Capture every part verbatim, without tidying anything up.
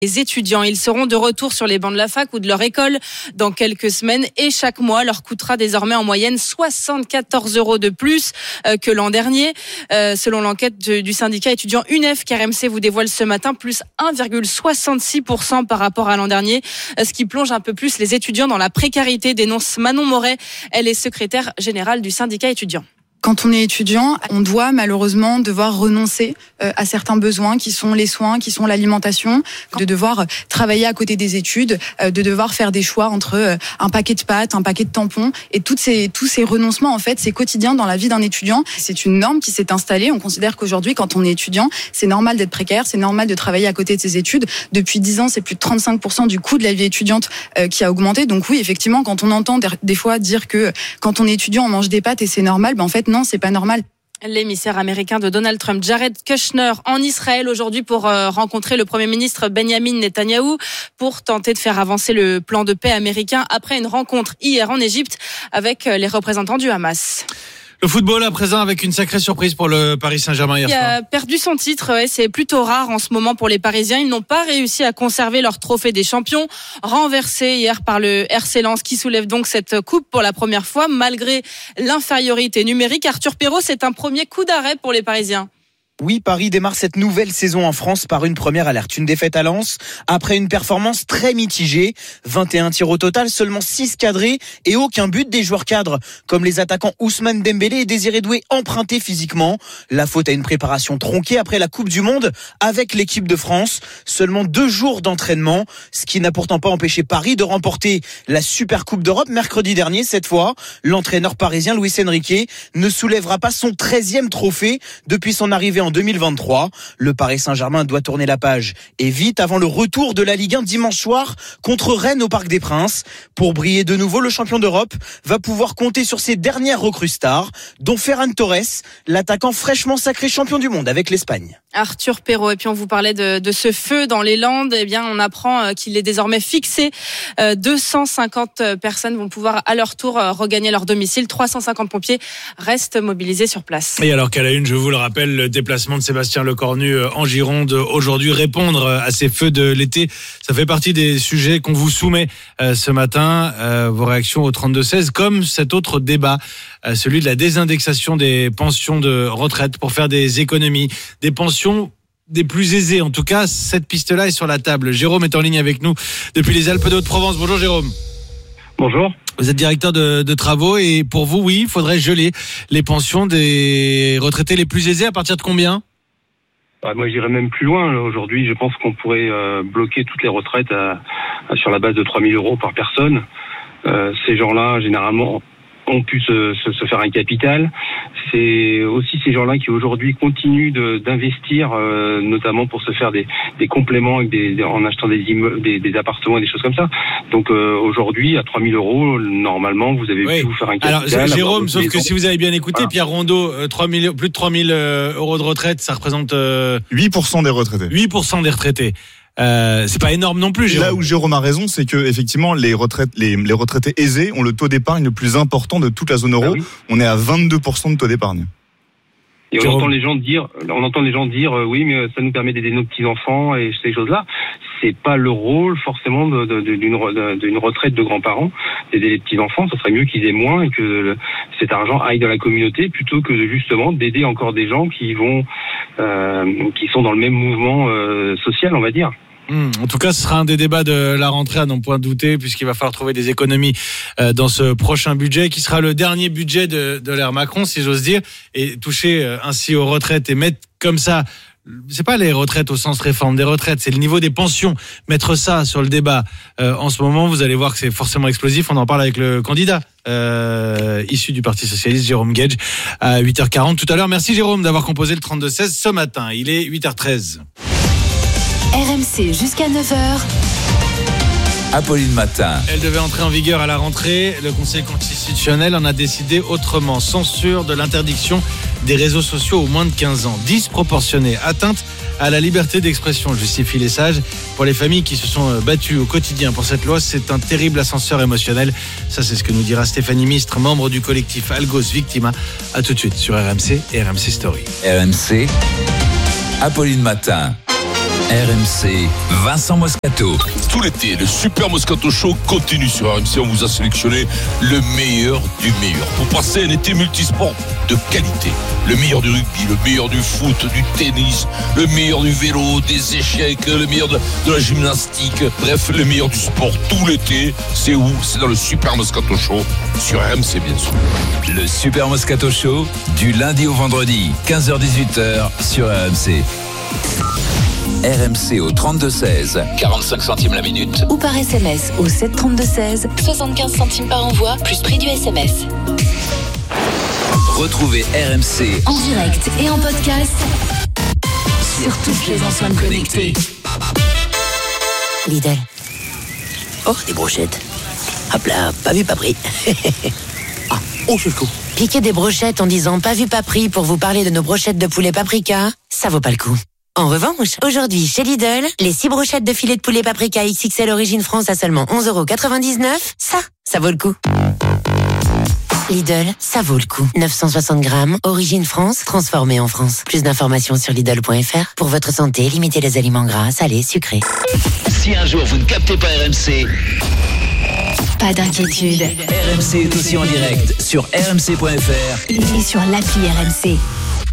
Les étudiants, ils seront de retour sur les bancs de la fac ou de leur école dans quelques semaines et chaque mois leur coûtera désormais en moyenne soixante-quatorze euros de plus que l'an dernier. Euh, selon l'enquête de, du syndicat étudiant U N E F qu'R M C vous dévoile ce matin, plus un virgule soixante-six pour cent par rapport à l'an dernier, ce qui plonge un peu plus les étudiants dans la précarité, dénonce Manon Moret. Elle est secrétaire générale du syndicat étudiant. Quand on est étudiant, on doit malheureusement devoir renoncer à certains besoins qui sont les soins, qui sont l'alimentation, de devoir travailler à côté des études, de devoir faire des choix entre un paquet de pâtes, un paquet de tampons, et toutes ces, tous ces renoncements, en fait, c'est quotidien dans la vie d'un étudiant. C'est une norme qui s'est installée. On considère qu'aujourd'hui, quand on est étudiant, c'est normal d'être précaire, c'est normal de travailler à côté de ses études. Depuis dix ans, c'est plus de trente-cinq pour cent du coût de la vie étudiante qui a augmenté. Donc oui, effectivement, quand on entend des fois dire que quand on est étudiant, on mange des pâtes et c'est normal, ben en fait, non, c'est pas normal. L'émissaire américain de Donald Trump, Jared Kushner, en Israël aujourd'hui pour rencontrer le Premier ministre Benjamin Netanyahou pour tenter de faire avancer le plan de paix américain après une rencontre hier en Égypte avec les représentants du Hamas. Le football à présent avec une sacrée surprise pour le Paris Saint-Germain hier soir. Il a perdu son titre, ouais, c'est plutôt rare en ce moment pour les Parisiens. Ils n'ont pas réussi à conserver leur trophée des champions, renversé hier par le R C Lens qui soulève donc cette coupe pour la première fois malgré l'infériorité numérique. Arthur Perrault, c'est un premier coup d'arrêt pour les Parisiens. Oui, Paris démarre cette nouvelle saison en France par une première alerte. Une défaite à Lens après une performance très mitigée. vingt et un tirs au total, seulement six cadrés et aucun but des joueurs cadres, comme les attaquants Ousmane Dembélé et Désiré Doué empruntés physiquement. La faute à une préparation tronquée après la Coupe du Monde avec l'équipe de France. Seulement deux jours d'entraînement, ce qui n'a pourtant pas empêché Paris de remporter la Super Coupe d'Europe mercredi dernier. Cette fois, l'entraîneur parisien Luis Enrique ne soulèvera pas son treizième trophée depuis son arrivée en deux mille vingt-trois. Le Paris Saint-Germain doit tourner la page et vite avant le retour de la Ligue un dimanche soir contre Rennes au Parc des Princes. Pour briller de nouveau, le champion d'Europe va pouvoir compter sur ses dernières recrues stars, dont Ferran Torres, l'attaquant fraîchement sacré champion du monde avec l'Espagne. Arthur Perrault, et puis on vous parlait de, de ce feu dans les Landes. Eh bien, on apprend qu'il est désormais fixé. Euh, deux cent cinquante personnes vont pouvoir à leur tour regagner leur domicile. trois cent cinquante pompiers restent mobilisés sur place. Et alors qu'à la une, je vous le rappelle, le déplacement de Sébastien Lecornu en Gironde aujourd'hui, répondre à ces feux de l'été, ça fait partie des sujets qu'on vous soumet ce matin. Vos réactions au trente-deux seize, comme cet autre débat, celui de la désindexation des pensions de retraite pour faire des économies, des pensions des plus aisés. En tout cas, cette piste-là est sur la table. Jérôme est en ligne avec nous depuis les Alpes de Haute-Provence. Bonjour Jérôme. Bonjour. Vous êtes directeur de, de travaux et pour vous, oui, il faudrait geler les pensions des retraités les plus aisés. À partir de combien ? Bah, moi, j'irais même plus loin. Aujourd'hui, je pense qu'on pourrait euh, bloquer toutes les retraites à, à, sur la base de trois mille euros par personne. Euh, ces gens-là, généralement, ont pu se, se, se faire un capital. C'est aussi ces gens-là qui aujourd'hui continuent de, d'investir, euh, notamment pour se faire des, des compléments avec des, des, en achetant des, immeubles, des, des appartements et des choses comme ça. Donc euh, aujourd'hui, à trois mille euros, normalement, vous avez oui. pu vous faire un capital. Alors Jérôme, sauf que maison. Si vous avez bien écouté, voilà. Pierre Rondeau, euh, trois mille, plus de trois mille euh, euros de retraite, ça représente euh, huit pour cent des retraités. huit pour cent des retraités. Euh, c'est pas énorme non plus, Jérôme. Là où Jérôme a raison, c'est que effectivement les retraites, les, les retraités aisés ont le taux d'épargne le plus important de toute la zone euro. Ah oui. On est à vingt-deux pour cent de taux d'épargne. Et on entend les gens dire, on entend les gens dire, euh, oui, mais ça nous permet d'aider nos petits enfants et ces choses-là. C'est pas le rôle forcément de, de, de, d'une, de, d'une retraite de grands-parents d'aider les petits enfants. Ça serait mieux qu'ils aient moins et que le, cet argent aille dans la communauté plutôt que justement d'aider encore des gens qui vont, euh, qui sont dans le même mouvement euh, social, on va dire. Mmh. En tout cas, ce sera un des débats de la rentrée, à n'en point douter, puisqu'il va falloir trouver des économies euh, dans ce prochain budget, qui sera le dernier budget de, de l'ère Macron, si j'ose dire, et toucher euh, ainsi aux retraites et mettre comme ça, c'est pas les retraites au sens réforme des retraites, c'est le niveau des pensions. Mettre ça sur le débat euh, en ce moment, vous allez voir que c'est forcément explosif. On en parle avec le candidat euh, issu du Parti Socialiste, Jérôme Guedj, à huit heures quarante tout à l'heure. Merci Jérôme d'avoir composé le trente-deux seize ce matin. Il est huit heures treize. R M C jusqu'à neuf heures. Apolline Matin. Elle devait entrer en vigueur à la rentrée. Le Conseil constitutionnel en a décidé autrement. Censure de l'interdiction des réseaux sociaux aux moins de quinze ans. Disproportionnée, atteinte à la liberté d'expression, justifie les sages. Pour les familles qui se sont battues au quotidien pour cette loi, c'est un terrible ascenseur émotionnel. Ça, c'est ce que nous dira Stéphanie Mistre, membre du collectif Algos Victima. À tout de suite sur R M C et R M C Story. R M C, Apolline Matin. R M C, Vincent Moscato. Tout l'été, le Super Moscato Show continue sur R M C. On vous a sélectionné le meilleur du meilleur pour passer un été multisport de qualité. Le meilleur du rugby, le meilleur du foot, du tennis, le meilleur du vélo, des échecs, le meilleur de, de la gymnastique. Bref, le meilleur du sport tout l'été. C'est où? C'est dans le Super Moscato Show sur R M C, bien sûr. Le Super Moscato Show, du lundi au vendredi, quinze heures dix-huit heures sur R M C. R M C au trente-deux seize, quarante-cinq centimes la minute. Ou par S M S au sept trente-deux seize, soixante-quinze centimes par envoi, plus prix du S M S. Retrouvez R M C en direct et en podcast sur toutes les enceintes connectées. Lidl. Oh, des brochettes. Hop là, pas vu, pas pris. Ah, oh, c'est le coup. Piquer des brochettes en disant pas vu, pas pris pour vous parler de nos brochettes de poulet paprika, ça vaut pas le coup. En revanche, aujourd'hui chez Lidl, les six brochettes de filet de poulet paprika X X L Origine France à seulement onze euros quatre-vingt-dix-neuf, ça, ça vaut le coup. Lidl, ça vaut le coup. neuf cent soixante grammes, Origine France, transformé en France. Plus d'informations sur Lidl point F R. Pour votre santé, limitez les aliments gras, salés, sucrés. Si un jour vous ne captez pas R M C, pas d'inquiétude. R M C est aussi en direct sur R M C point F R et sur l'appli R M C.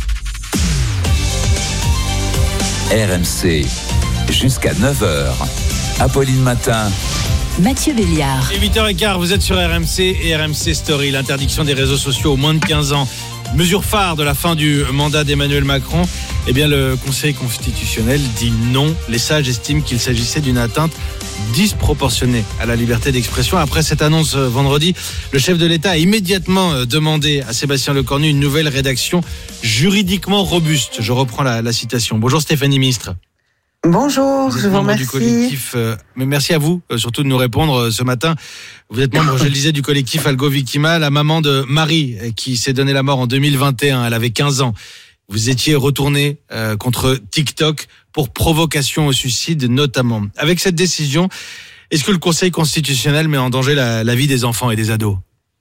R M C, jusqu'à neuf heures. Apolline Matin. Mathieu Béliard. Et huit heures quinze, vous êtes sur R M C et R M C Story, l'interdiction des réseaux sociaux aux moins de quinze ans. Mesure phare de la fin du mandat d'Emmanuel Macron. Eh bien, le Conseil constitutionnel dit non. Les sages estiment qu'il s'agissait d'une atteinte disproportionnée à la liberté d'expression. Après cette annonce vendredi, le chef de l'État a immédiatement demandé à Sébastien Lecornu une nouvelle rédaction juridiquement robuste. Je reprends la, la citation. Bonjour Stéphanie Ministre. Bonjour, vous êtes je vous membre remercie. Du collectif, euh, mais merci à vous, euh, surtout de nous répondre euh, ce matin. Vous êtes membre, je le disais, du collectif Algo Victima, la maman de Marie, euh, qui s'est donné la mort en deux mille vingt et un. Elle avait quinze ans. Vous étiez retourné euh, contre TikTok pour provocation au suicide, notamment. Avec cette décision, est-ce que le Conseil constitutionnel met en danger la, la vie des enfants et des ados ?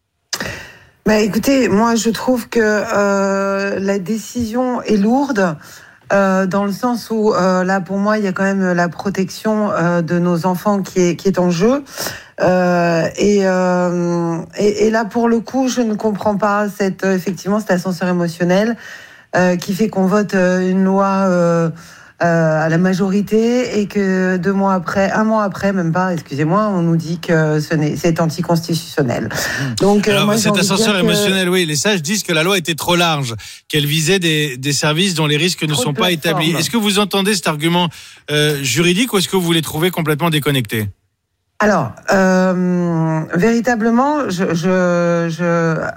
Bah, écoutez, moi je trouve que euh, la décision est lourde. Euh, dans le sens où euh, là pour moi il y a quand même la protection euh, de nos enfants qui est qui est en jeu euh, et, euh, et et là pour le coup je ne comprends pas cette effectivement cet ascenseur émotionnel euh, qui fait qu'on vote une loi euh, euh, à la majorité et que deux mois après, un mois après, même pas, excusez-moi, on nous dit que ce n'est, c'est anticonstitutionnel. Donc, alors, euh, moi, cet ascenseur que... émotionnel, oui, les sages disent que la loi était trop large, qu'elle visait des, des services dont les risques ne trop sont pas établis. Est-ce que vous entendez cet argument euh, juridique ou est-ce que vous les trouvez complètement déconnectés ? Alors, euh, véritablement, je, je, je,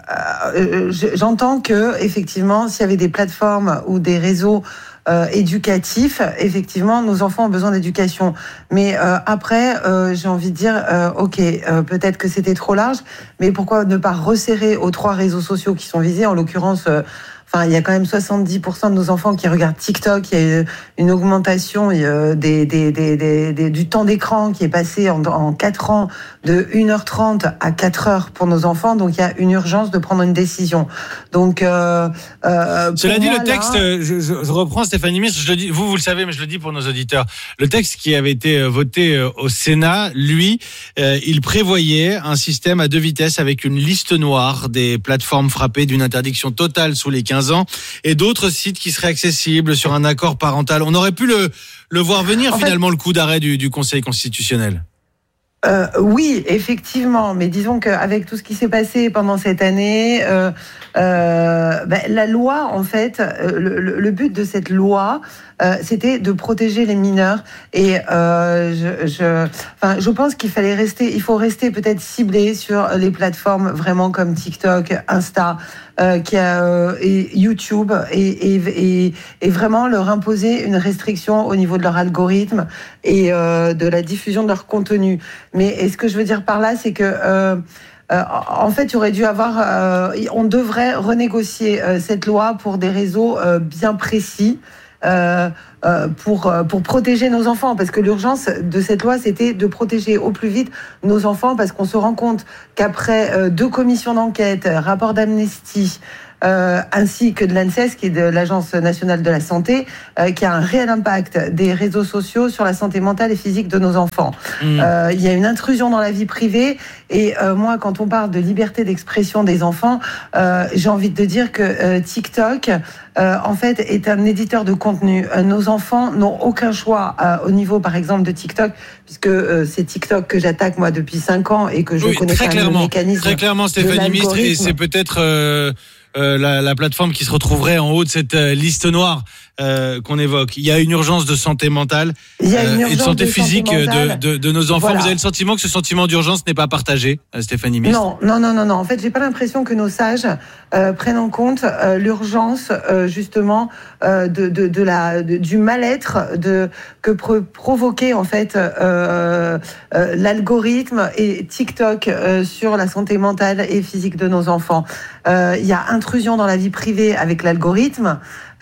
euh, je, j'entends que effectivement, s'il y avait des plateformes ou des réseaux euh, éducatifs, effectivement, nos enfants ont besoin d'éducation. Mais euh, après, euh, j'ai envie de dire, euh, ok, euh, peut-être que c'était trop large, mais pourquoi ne pas resserrer aux trois réseaux sociaux qui sont visés, en l'occurrence. Euh, Enfin, il y a quand même soixante-dix pour cent de nos enfants qui regardent TikTok. Il y a une augmentation des, des, des, des, des, du temps d'écran qui est passé en, en quatre ans de une heure trente à quatre heures pour nos enfants. Donc, il y a une urgence de prendre une décision. Donc, euh, euh, cela dit, moi, le texte, là... je, je, je reprends Stéphanie Ministre, je le dis, vous, vous le savez, mais je le dis pour nos auditeurs. Le texte qui avait été voté au Sénat, lui, euh, il prévoyait un système à deux vitesses avec une liste noire des plateformes frappées d'une interdiction totale sous les quinze ans et d'autres sites qui seraient accessibles sur un accord parental. On aurait pu le, le voir venir, en finalement, fait, le coup d'arrêt du, du Conseil constitutionnel. Euh, oui, effectivement, mais disons qu'avec tout ce qui s'est passé pendant cette année, euh, euh, ben, la loi, en fait, le, le, le but de cette loi, euh, c'était de protéger les mineurs. Et euh, je, je, enfin, je pense qu'il fallait rester, il faut rester peut-être ciblé sur les plateformes vraiment comme TikTok, Insta, euh, qui a, euh, et YouTube, et, et, et, et vraiment leur imposer une restriction au niveau de leur algorithme et euh, de la diffusion de leur contenu. Mais et ce que je veux dire par là, c'est que euh, euh, en fait, il aurait dû avoir, euh, on devrait renégocier euh, cette loi pour des réseaux euh, bien précis. Euh, euh, pour euh, pour protéger nos enfants, parce que l'urgence de cette loi, c'était de protéger au plus vite nos enfants, parce qu'on se rend compte qu'après euh, deux commissions d'enquête, rapport d'Amnesty, Euh, ainsi que de l'ANSES, qui est de l'Agence nationale de la santé, euh, qui a un réel impact des réseaux sociaux sur la santé mentale et physique de nos enfants. Mmh. Euh, il y a une intrusion dans la vie privée, et euh, moi, quand on parle de liberté d'expression des enfants, euh, j'ai envie de dire que euh, TikTok, euh, en fait, est un éditeur de contenu. Euh, nos enfants n'ont aucun choix euh, au niveau, par exemple, de TikTok, puisque euh, c'est TikTok que j'attaque moi depuis cinq ans et que je oui, connais très pas clairement, le mécanisme. Très clairement, Stéphanie Mistre, et c'est peut-être euh, euh, la, la plateforme qui se retrouverait en haut de cette euh, liste noire euh, qu'on évoque. Il y a une urgence de santé mentale Il y a une euh, et de santé de physique santé de, de, de nos enfants. Voilà. Vous avez le sentiment que ce sentiment d'urgence n'est pas partagé, euh, Stéphanie Mistre? Non, non, non, non, non. En fait, j'ai pas l'impression que nos sages euh, prennent en compte euh, l'urgence euh, justement euh, de, de, de la de, du mal-être de que pro- provoquait en fait euh, euh, l'algorithme et TikTok euh, sur la santé mentale et physique de nos enfants. Euh, il y a intrusion dans la vie privée avec l'algorithme.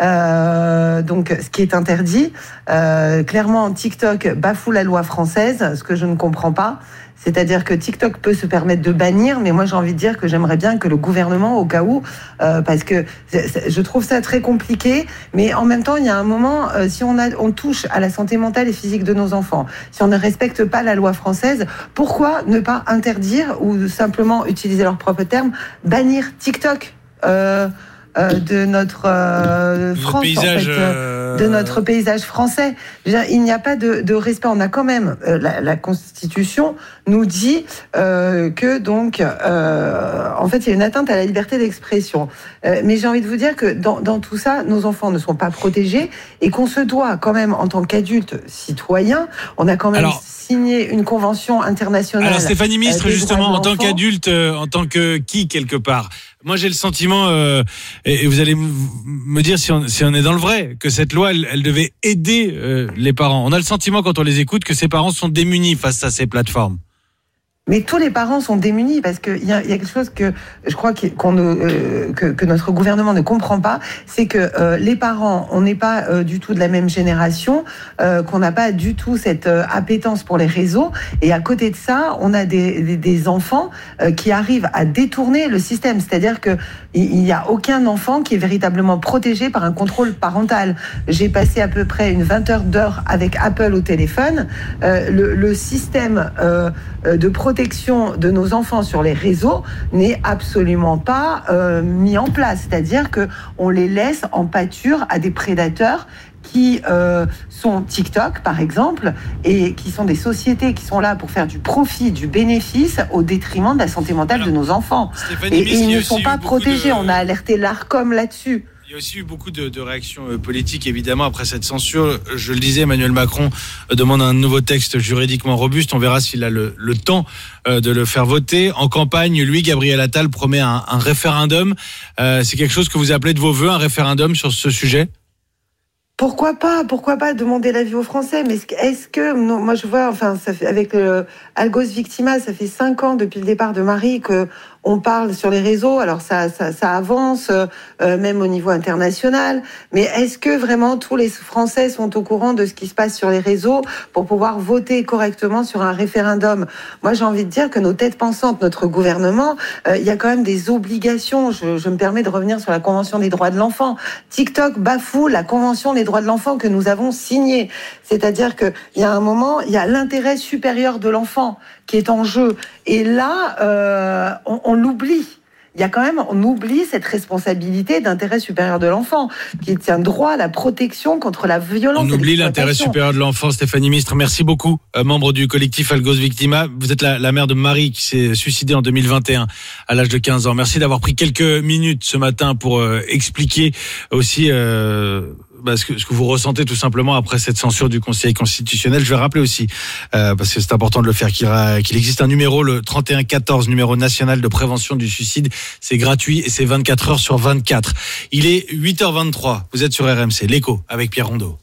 Euh, donc, ce qui est interdit, euh, clairement, TikTok bafoue la loi française, ce que je ne comprends pas. C'est-à-dire que TikTok peut se permettre de bannir, mais moi j'ai envie de dire que j'aimerais bien que le gouvernement, au cas où, euh, parce que je trouve ça très compliqué, mais en même temps il y a un moment, euh, si on, a, on touche à la santé mentale et physique de nos enfants, si on ne respecte pas la loi française, pourquoi ne pas interdire ou simplement utiliser leurs propres termes, bannir TikTok euh, euh, de notre euh, France, paysage, en fait, euh, de notre paysage français. Je veux dire, il n'y a pas de, de respect. On a quand même euh, la, la Constitution nous dit euh, que donc euh, en fait il y a une atteinte à la liberté d'expression. Euh, mais j'ai envie de vous dire que dans, dans tout ça, nos enfants ne sont pas protégés et qu'on se doit quand même en tant qu'adultes citoyens, on a quand même Alors, signé une convention internationale. Alors Stéphanie Mistre, euh, justement, en tant qu'adulte, euh, en tant que qui quelque part, moi j'ai le sentiment, euh, et, et vous allez m- me dire si on, si on est dans le vrai, que cette loi elle, elle devait aider euh, les parents. On a le sentiment quand on les écoute que ces parents sont démunis face à ces plateformes. Mais tous les parents sont démunis parce qu'il y a, y a quelque chose que je crois qu'on ne, euh, que, que notre gouvernement ne comprend pas, c'est que euh, les parents, on n'est pas euh, du tout de la même génération, euh, qu'on n'a pas du tout cette euh, appétence pour les réseaux, et à côté de ça, on a des, des, des enfants euh, qui arrivent à détourner le système, c'est-à-dire que il n'y a aucun enfant qui est véritablement protégé par un contrôle parental. J'ai passé à peu près une vingtaine d'heures avec Apple au téléphone. Euh, le, le système euh, de protection de nos enfants sur les réseaux n'est absolument pas euh, mis en place. C'est-à-dire que on les laisse en pâture à des prédateurs qui euh, sont TikTok, par exemple, et qui sont des sociétés qui sont là pour faire du profit, du bénéfice, au détriment de la santé mentale Alors, de nos enfants. Et, et ils ne sont pas protégés. De... On a alerté l'ARCOM là-dessus. Il y a aussi eu beaucoup de, de réactions politiques, évidemment, après cette censure. Je le disais, Emmanuel Macron demande un nouveau texte juridiquement robuste. On verra s'il a le, le temps de le faire voter. En campagne, lui, Gabriel Attal, promet un, un référendum. Euh, c'est quelque chose que vous appelez de vos voeux, un référendum sur ce sujet ? Pourquoi pas, pourquoi pas demander l'avis aux Français? Mais est-ce que, non, moi je vois, enfin, ça fait, avec le Algos Victima, ça fait cinq ans depuis le départ de Marie que on parle sur les réseaux. Alors ça, ça, ça avance, euh, même au niveau international. Mais est-ce que vraiment tous les Français sont au courant de ce qui se passe sur les réseaux pour pouvoir voter correctement sur un référendum? Moi, j'ai envie de dire que nos têtes pensantes, notre gouvernement, euh, il y a quand même des obligations. Je, je me permets de revenir sur la Convention des droits de l'enfant. TikTok bafoue la Convention des droits de l'enfant que nous avons signée. C'est-à-dire que il y a un moment, il y a l'intérêt supérieur de l'enfant qui est en jeu. Et là, euh, on, on l'oublie. Il y a quand même, on oublie cette responsabilité d'intérêt supérieur de l'enfant, qui tient droit à la protection contre la violence. On oublie l'intérêt supérieur de l'enfant. Stéphanie Mistre, merci beaucoup. Euh, membre du collectif Algos Victima. Vous êtes la, la mère de Marie qui s'est suicidée en deux mille vingt et un à l'âge de quinze ans. Merci d'avoir pris quelques minutes ce matin pour euh, expliquer aussi euh, bah, ce, que, ce que vous ressentez tout simplement après cette censure du Conseil constitutionnel. Je vais rappeler aussi, euh, parce que c'est important de le faire, qu'il, a, qu'il existe un numéro, le trente et un quatorze, numéro national de prévention du suicide. C'est gratuit et c'est vingt-quatre heures sur vingt-quatre. Il est huit heures vingt-trois. Vous êtes sur R M C, l'écho avec Pierre Rondeau.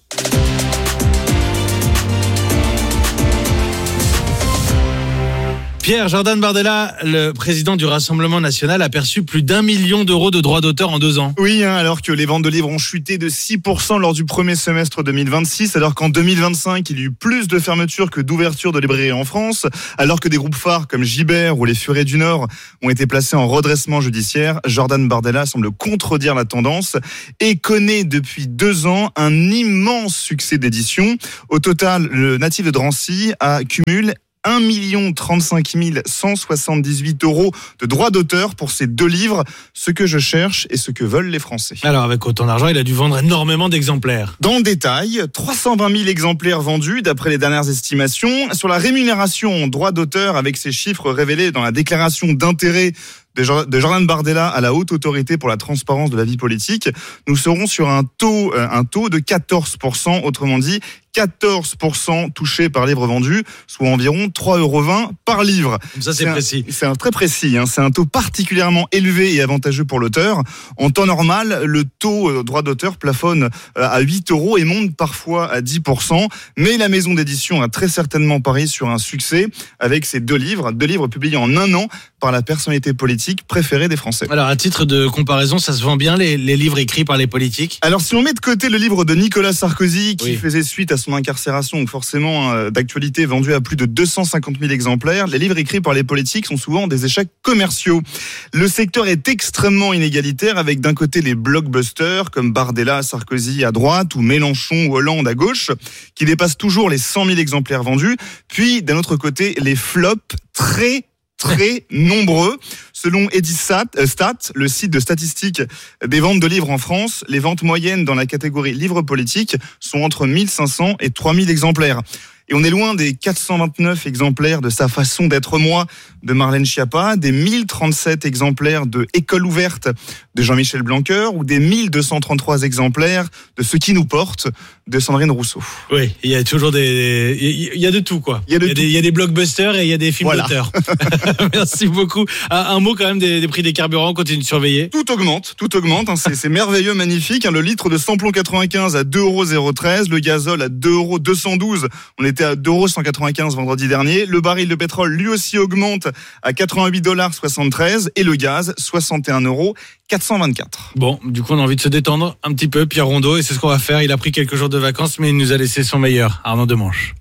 Pierre, Jordan Bardella, le président du Rassemblement national, a perçu plus d'un million d'euros de droits d'auteur en deux ans. Oui, hein, alors que les ventes de livres ont chuté de six pour cent lors du premier semestre deux mille vingt-six, alors qu'en deux mille vingt-cinq, il y a eu plus de fermetures que d'ouvertures de librairies en France, alors que des groupes phares comme Gibert ou les Furets du Nord ont été placés en redressement judiciaire, Jordan Bardella semble contredire la tendance et connaît depuis deux ans un immense succès d'édition. Au total, le natif de Drancy accumule un million trente-cinq mille cent soixante-dix-huit euros de droits d'auteur pour ces deux livres, Ce que je cherche et Ce que veulent les Français. Alors avec autant d'argent, il a dû vendre énormément d'exemplaires. Dans le détail, trois cent vingt mille exemplaires vendus d'après les dernières estimations. Sur la rémunération en droits d'auteur, avec ces chiffres révélés dans la déclaration d'intérêt de Jordan Bardella à la Haute Autorité pour la transparence de la vie politique, nous serons sur un taux, un taux de quatorze pour cent, autrement dit quatorze pour cent touchés par livre vendu, soit environ trois euros vingt par livre. Ça c'est, c'est précis. Un, c'est un très précis, hein, c'est un taux particulièrement élevé et avantageux pour l'auteur. En temps normal, le taux de droit d'auteur plafonne à huit euros et monte parfois à dix pour cent, mais la maison d'édition a très certainement parié sur un succès avec ces deux livres, deux livres publiés en un an par la personnalité politique préférée des Français. Alors à titre de comparaison, ça se vend bien les, les livres écrits par les politiques? Alors si on met de côté le livre de Nicolas Sarkozy qui oui. faisait suite à son incarcération, donc forcément euh, d'actualité, vendu à plus de deux cent cinquante mille exemplaires, les livres écrits par les politiques sont souvent des échecs commerciaux. Le secteur est extrêmement inégalitaire avec d'un côté les blockbusters comme Bardella, Sarkozy à droite ou Mélenchon ou Hollande à gauche qui dépassent toujours les cent mille exemplaires vendus, puis d'un autre côté les flops très très nombreux. Selon Edistat, euh, Stat, le site de statistiques des ventes de livres en France, les ventes moyennes dans la catégorie livres politiques sont entre mille cinq cents et trois mille exemplaires. Et on est loin des quatre cent vingt-neuf exemplaires de Sa façon d'être moi de Marlène Schiappa, des mille trente-sept exemplaires de École ouverte de Jean-Michel Blanquer ou des mille deux cent trente-trois exemplaires de Ce qui nous porte de Sandrine Rousseau. Oui, il y a toujours des... Il y a de tout, quoi. Il y a, de il y a, tout. Des, il y a des blockbusters et il y a des films voilà. d'auteur. Merci beaucoup. Un, un mot quand même des, des prix des carburants, on continue de surveiller. Tout augmente, tout augmente. Hein, c'est, c'est merveilleux, magnifique. Hein, le litre de samplon quatre-vingt-quinze à deux euros zéro treize, le gazole à deux euros deux cent douze. On était à deux euros cent quatre-vingt-quinze vendredi dernier. Le baril de pétrole, lui aussi, augmente à quatre-vingt-huit dollars soixante-treize et le gaz, soixante et un euros quatre cent vingt-quatre. Bon, du coup, on a envie de se détendre un petit peu, Pierre Rondeau, et c'est ce qu'on va faire. Il a pris quelques jours de vacances, mais il nous a laissé son meilleur, Arnaud Demanche.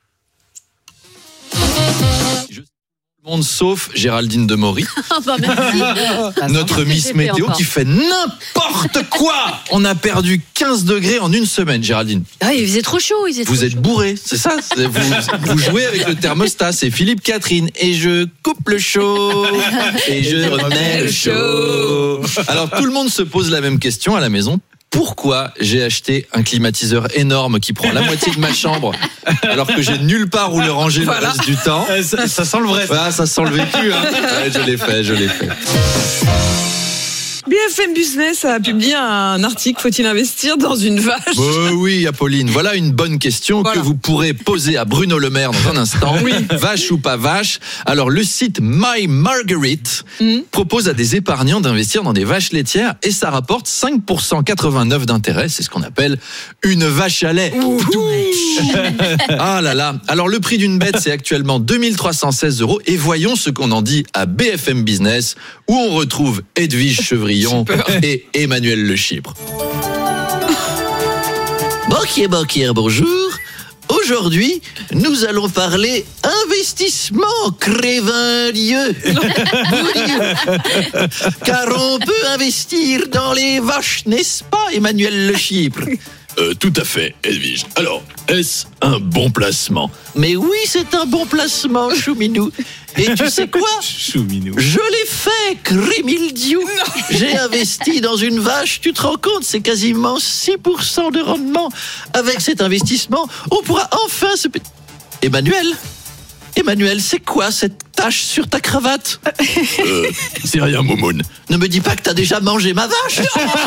Monde sauf Géraldine Demory, bah merci. notre Miss Météo qui fait n'importe quoi. On a perdu quinze degrés en une semaine, Géraldine. Ah, il faisait trop chaud. Il faisait vous trop êtes chaud. bourré, c'est ça. C'est, vous, vous jouez avec le thermostat. C'est Philippe Catherine et je coupe le chaud et je remets le chaud. Alors tout le monde se pose la même question à la maison. Pourquoi j'ai acheté un climatiseur énorme qui prend la moitié de ma chambre alors que j'ai nulle part où le ranger voilà. le reste du temps? Ça, ça sent le vrai. Voilà, ça sent le vécu. Hein. Ouais, je l'ai fait, je l'ai fait. B F M Business a publié un article, faut-il investir dans une vache? Oh oui, Apolline, voilà une bonne question voilà. que vous pourrez poser à Bruno Le Maire dans un instant. Oui. Vache ou pas vache? Alors le site My Marguerite mmh. propose à des épargnants d'investir dans des vaches laitières et ça rapporte cinq pour cent quatre-vingt-neuf d'intérêt, c'est ce qu'on appelle une vache à lait. Ah là là. Alors le prix d'une bête c'est actuellement deux mille trois cent seize euros et voyons ce qu'on en dit à B F M Business où on retrouve Edwige Chevrier et Emmanuel Le Chypre. Banquier, banquier, bonjour. Aujourd'hui, nous allons parler investissement Crévin-Lieu. Car on peut investir dans les vaches, n'est-ce pas, Emmanuel Le Chypre? Euh, tout à fait, Edwige. Alors, est-ce un bon placement? Mais oui, c'est un bon placement, Chouminou. Et tu sais quoi? Chouminou. Je l'ai fait, Crémildiou. J'ai investi dans une vache, tu te rends compte, c'est quasiment six pour cent de rendement. Avec cet investissement, on pourra enfin se... Emmanuel Emmanuel, c'est quoi cette tache sur ta cravate? euh, C'est rien, Momoun. Ne me dis pas que t'as déjà mangé ma vache.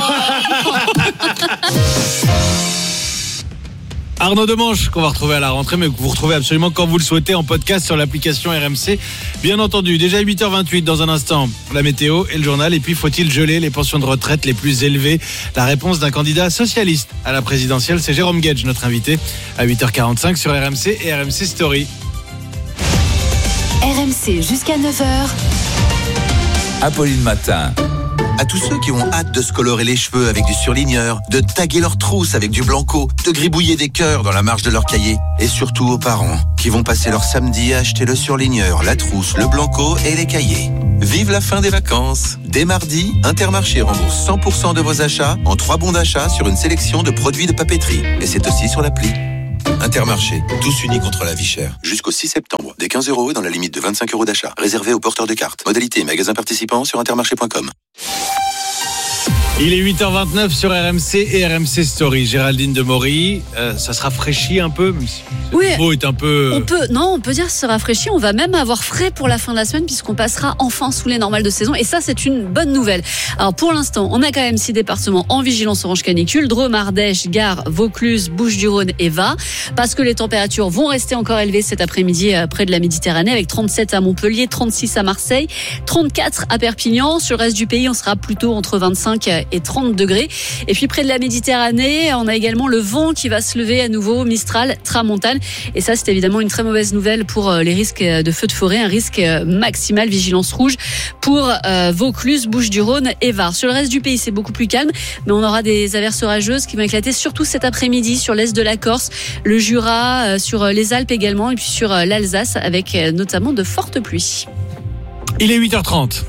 Arnaud Demanche, qu'on va retrouver à la rentrée, mais que vous retrouvez absolument quand vous le souhaitez en podcast sur l'application R M C. Bien entendu, déjà huit heures vingt-huit dans un instant, la météo et le journal. Et puis, faut-il geler les pensions de retraite les plus élevées? La réponse d'un candidat socialiste à la présidentielle, c'est Jérôme Guedj, notre invité, à huit heures quarante-cinq sur R M C et R M C Story. R M C jusqu'à neuf heures. Apolline Matin. À tous ceux qui ont hâte de se colorer les cheveux avec du surligneur, de taguer leurs trousses avec du blanco, de gribouiller des cœurs dans la marge de leur cahier. Et surtout aux parents qui vont passer leur samedi à acheter le surligneur, la trousse, le blanco et les cahiers. Vive la fin des vacances. Dès mardi, Intermarché rembourse cent pour cent de vos achats en trois bons d'achat sur une sélection de produits de papeterie. Et c'est aussi sur l'appli. Intermarché, tous unis contre la vie chère. Jusqu'au six septembre, des quinze euros dans la limite de vingt-cinq euros d'achat. Réservé aux porteurs de cartes. Modalité et magasins participants sur intermarché point com. Il est huit heures vingt-neuf sur R M C et R M C Story. Géraldine Demory, euh, ça se rafraîchit un peu. Oui. Le mot est un peu. On peut, non, on peut dire que ça se rafraîchit. On va même avoir frais pour la fin de la semaine puisqu'on passera enfin sous les normales de saison. Et ça, c'est une bonne nouvelle. Alors pour l'instant, on a quand même six départements en vigilance orange canicule: Drôme, Ardèche, Gard, Vaucluse, Bouches-du-Rhône et Va. Parce que les températures vont rester encore élevées cet après-midi près de la Méditerranée, avec trente-sept à Montpellier, trente-six à Marseille, trente-quatre à Perpignan. Sur le reste du pays, on sera plutôt entre vingt-cinq et trente degrés. Et puis près de la Méditerranée, on a également le vent qui va se lever à nouveau, Mistral, Tramontane. Et ça, c'est évidemment une très mauvaise nouvelle pour les risques de feux de forêt, un risque maximal, vigilance rouge pour euh, Vaucluse, Bouches-du-Rhône et Var. Sur le reste du pays, c'est beaucoup plus calme, mais on aura des averses orageuses qui vont éclater surtout cet après-midi sur l'est de la Corse, le Jura, euh, sur les Alpes également, et puis sur euh, l'Alsace, avec euh, notamment de fortes pluies. Il est huit heures trente.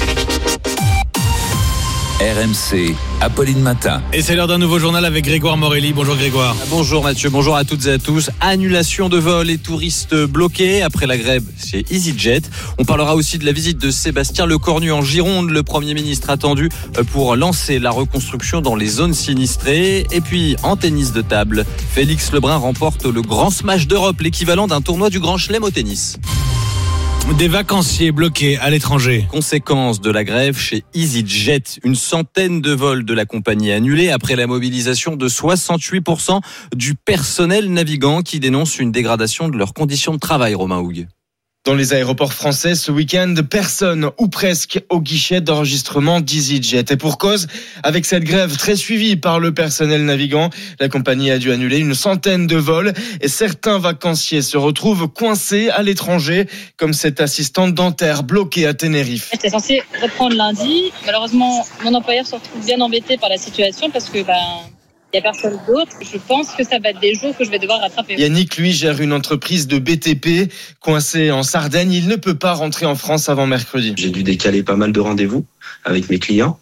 R M C, Apolline Matin. Et c'est l'heure d'un nouveau journal avec Grégoire Morelli. Bonjour Grégoire. Bonjour Mathieu, bonjour à toutes et à tous. Annulation de vols et touristes bloqués après la grève chez EasyJet. On parlera aussi de la visite de Sébastien Lecornu en Gironde, le Premier ministre attendu pour lancer la reconstruction dans les zones sinistrées. Et puis en tennis de table, Félix Lebrun remporte le grand smash d'Europe, l'équivalent d'un tournoi du Grand Chelem au tennis. Des vacanciers bloqués à l'étranger. Conséquence de la grève chez EasyJet. Une centaine de vols de la compagnie annulés après la mobilisation de soixante-huit pour cent du personnel navigant qui dénonce une dégradation de leurs conditions de travail, Romain Houg. Dans les aéroports français, ce week-end, personne ou presque au guichet d'enregistrement d'EasyJet. Et pour cause, avec cette grève très suivie par le personnel navigant, la compagnie a dû annuler une centaine de vols et certains vacanciers se retrouvent coincés à l'étranger, comme cette assistante dentaire bloquée à Tenerife. J'étais censée reprendre lundi. Malheureusement, mon employeur se retrouve bien embêté par la situation parce que, ben, il n'y a personne d'autre. Je pense que ça va être des jours que je vais devoir rattraper. Yannick, lui, gère une entreprise de B T P. Coincé en Sardaigne, il ne peut pas rentrer en France avant mercredi. J'ai dû décaler pas mal de rendez-vous avec mes clients.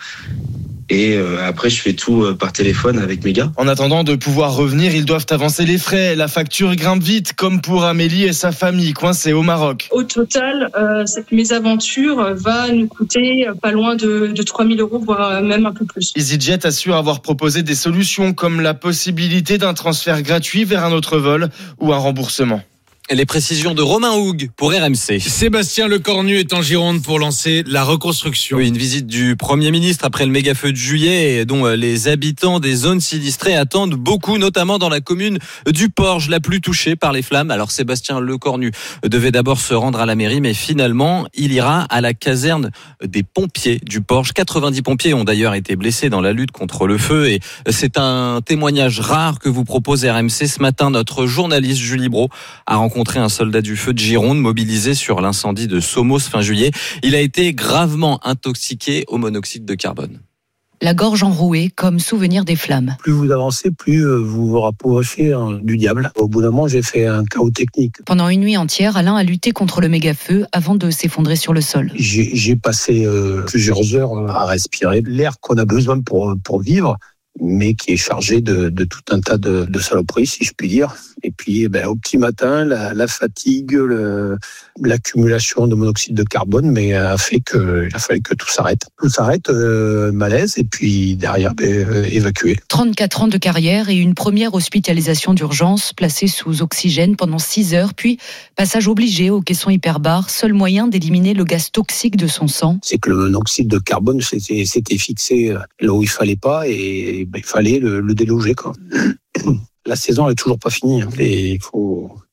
Et euh, après, je fais tout euh, par téléphone avec mes gars. En attendant de pouvoir revenir, ils doivent avancer les frais. La facture grimpe vite, comme pour Amélie et sa famille, coincée au Maroc. Au total, euh, cette mésaventure va nous coûter pas loin de, de trois mille euros, voire même un peu plus. EasyJet assure avoir proposé des solutions comme la possibilité d'un transfert gratuit vers un autre vol ou un remboursement. Les précisions de Romain Houg pour R M C. Sébastien Lecornu est en Gironde pour lancer la reconstruction. Oui, une visite du Premier ministre après le méga-feu de juillet dont les habitants des zones sinistrées attendent beaucoup, notamment dans la commune du Porge, la plus touchée par les flammes. Alors Sébastien Lecornu devait d'abord se rendre à la mairie, mais finalement, il ira à la caserne des pompiers du Porge. quatre-vingt-dix pompiers ont d'ailleurs été blessés dans la lutte contre le feu et c'est un témoignage rare que vous propose R M C ce matin. Notre journaliste Julie Brault a rencontré un soldat du feu de Gironde mobilisé sur l'incendie de Somos fin juillet. Il a été gravement intoxiqué au monoxyde de carbone. La gorge enrouée comme souvenir des flammes. Plus vous avancez, plus vous vous rapprochez du diable. Au bout d'un moment, j'ai fait un chaos technique. Pendant une nuit entière, Alain a lutté contre le méga-feu avant de s'effondrer sur le sol. J'ai, j'ai passé euh, plusieurs heures à respirer l'air qu'on a besoin pour, pour vivre, mais qui est chargé de, de tout un tas de, de saloperies, si je puis dire. Et puis, ben, au petit matin, la, la fatigue, le, l'accumulation de monoxyde de carbone, mais a fait que il a fallu que tout s'arrête. Tout s'arrête, euh, malaise, et puis derrière, ben, euh, évacué. trente-quatre ans de carrière et une première hospitalisation d'urgence, placée sous oxygène pendant six heures, puis passage obligé au caisson hyperbare, seul moyen d'éliminer le gaz toxique de son sang. C'est que le monoxyde de carbone s'était, s'était fixé là où il fallait pas, et ben, il fallait le, le déloger, quoi. La saison n'est toujours pas finie, et il faut,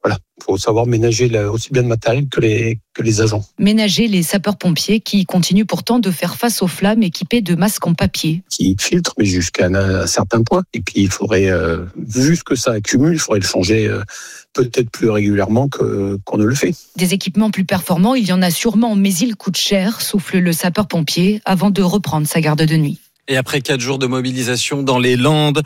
Voilà, il faut savoir ménager la, aussi bien le matériel que les, que les agents. Ménager les sapeurs-pompiers qui continuent pourtant de faire face aux flammes équipés de masques en papier. Qui filtrent, mais jusqu'à un, un certain point. Et puis il faudrait, euh, vu ce que ça accumule, il faudrait le changer euh, peut-être plus régulièrement que, qu'on ne le fait. Des équipements plus performants, il y en a sûrement, mais ils coûtent cher, souffle le sapeur-pompier, avant de reprendre sa garde de nuit. Et après quatre jours de mobilisation dans les Landes,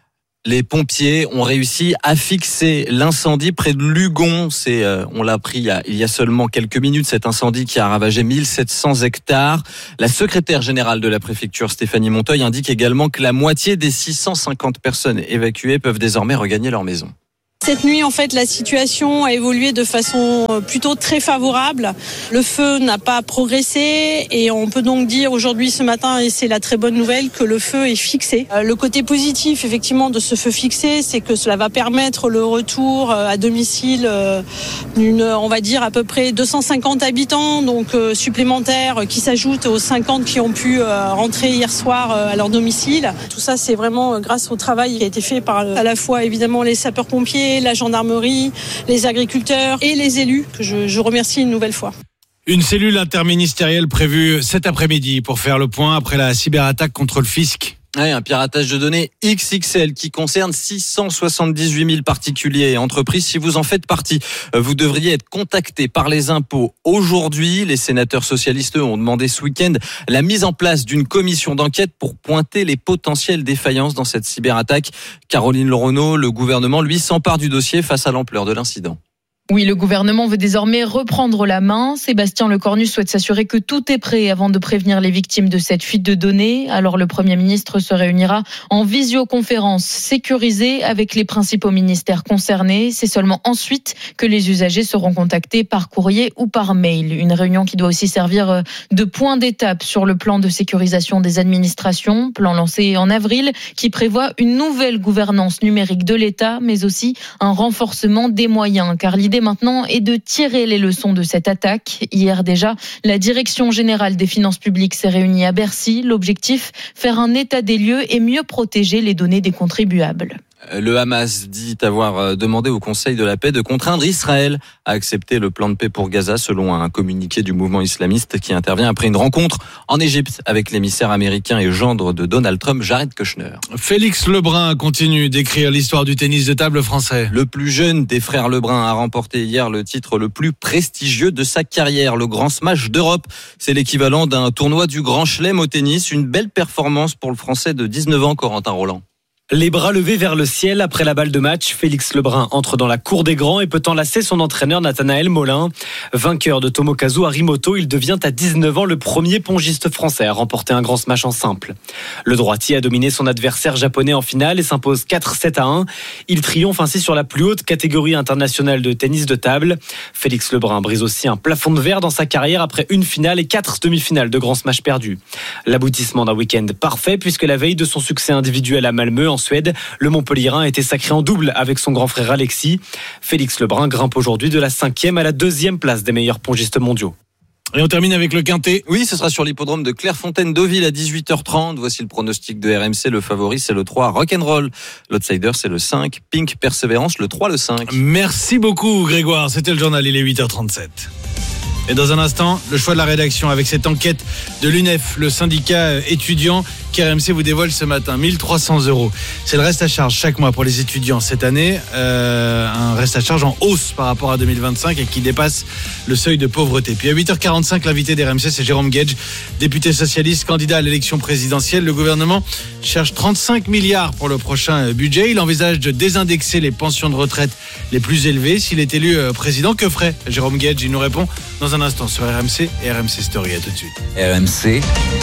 les pompiers ont réussi à fixer l'incendie près de Lugon. C'est, euh, on l'a appris il y, a, il y a seulement quelques minutes, cet incendie qui a ravagé mille sept cents hectares. La secrétaire générale de la préfecture, Stéphanie Monteuil, indique également que la moitié des six cent cinquante personnes évacuées peuvent désormais regagner leur maison. Cette nuit, en fait, la situation a évolué de façon plutôt très favorable. Le feu n'a pas progressé et on peut donc dire aujourd'hui, ce matin, et c'est la très bonne nouvelle, que le feu est fixé. Le côté positif, effectivement, de ce feu fixé, c'est que cela va permettre le retour à domicile d'une, on va dire, à peu près deux cent cinquante habitants, donc supplémentaires, qui s'ajoutent aux cinquante qui ont pu rentrer hier soir à leur domicile. Tout ça, c'est vraiment grâce au travail qui a été fait par à la fois, évidemment, les sapeurs-pompiers, la gendarmerie, les agriculteurs et les élus, que je, je remercie une nouvelle fois. Une cellule interministérielle prévue cet après-midi pour faire le point après la cyberattaque contre le fisc. Ouais, un piratage de données X X L qui concerne six cent soixante-dix-huit mille particuliers et entreprises. Si vous en faites partie, vous devriez être contacté par les impôts aujourd'hui. Les sénateurs socialistes ont demandé ce week-end la mise en place d'une commission d'enquête pour pointer les potentielles défaillances dans cette cyberattaque. Caroline Laurenaud, le gouvernement, lui, s'empare du dossier face à l'ampleur de l'incident. Oui, le gouvernement veut désormais reprendre la main. Sébastien Lecornu souhaite s'assurer que tout est prêt avant de prévenir les victimes de cette fuite de données. Alors le Premier ministre se réunira en visioconférence sécurisée avec les principaux ministères concernés. C'est seulement ensuite que les usagers seront contactés par courrier ou par mail. Une réunion qui doit aussi servir de point d'étape sur le plan de sécurisation des administrations, plan lancé en avril, qui prévoit une nouvelle gouvernance numérique de l'État, mais aussi un renforcement des moyens, car l'idée maintenant est de tirer les leçons de cette attaque. Hier déjà, la Direction générale des finances publiques s'est réunie à Bercy. L'objectif, faire un état des lieux et mieux protéger les données des contribuables. Le Hamas dit avoir demandé au Conseil de la paix de contraindre Israël à accepter le plan de paix pour Gaza, selon un communiqué du mouvement islamiste qui intervient après une rencontre en Égypte avec l'émissaire américain et gendre de Donald Trump, Jared Kushner. Félix Lebrun continue d'écrire l'histoire du tennis de table français. Le plus jeune des frères Lebrun a remporté hier le titre le plus prestigieux de sa carrière, le Grand Smash d'Europe. C'est l'équivalent d'un tournoi du Grand Chelem au tennis. Une belle performance pour le Français de dix-neuf ans, Corentin Roland. Les bras levés vers le ciel après la balle de match, Félix Lebrun entre dans la cour des grands et peut enlacer son entraîneur Nathanaël Molin. Vainqueur de Tomokazu Harimoto, il devient à dix-neuf ans le premier pongiste français à remporter un grand smash en simple. Le droitier a dominé son adversaire japonais en finale et s'impose quatre sept à un. Il triomphe ainsi sur la plus haute catégorie internationale de tennis de table. Félix Lebrun brise aussi un plafond de verre dans sa carrière après une finale et quatre demi-finales de grand smash perdus. L'aboutissement d'un week-end parfait puisque la veille de son succès individuel à Malmö en Suède, le Montpellierin a été sacré en double avec son grand frère Alexis. Félix Lebrun grimpe aujourd'hui de la cinquième à la deuxième place des meilleurs pongistes mondiaux. Et on termine avec le quintet. Oui, ce sera sur l'hippodrome de Clairefontaine-Deauville à dix-huit heures trente. Voici le pronostic de R M C. Le favori, c'est le trois, Rock'n'Roll. L'outsider, c'est le cinq, Pink Persévérance, le trois, le cinq. Merci beaucoup, Grégoire. C'était le journal, il est huit heures trente-sept. Et dans un instant, le choix de la rédaction avec cette enquête de l'U N E F, le syndicat étudiant, qui R M C vous dévoile ce matin. mille trois cents euros. C'est le reste à charge chaque mois pour les étudiants cette année. Euh, un reste à charge en hausse par rapport à deux mille vingt-cinq et qui dépasse le seuil de pauvreté. Puis à huit heures quarante-cinq, l'invité d'R M C, c'est Jérôme Guedj, député socialiste, candidat à l'élection présidentielle. Le gouvernement cherche trente-cinq milliards pour le prochain budget. Il envisage de désindexer les pensions de retraite les plus élevées. S'il est élu président, que ferait Jérôme Guedj? Il nous répond dans un instant sur R M C et R M C Story. À tout de suite. R M C,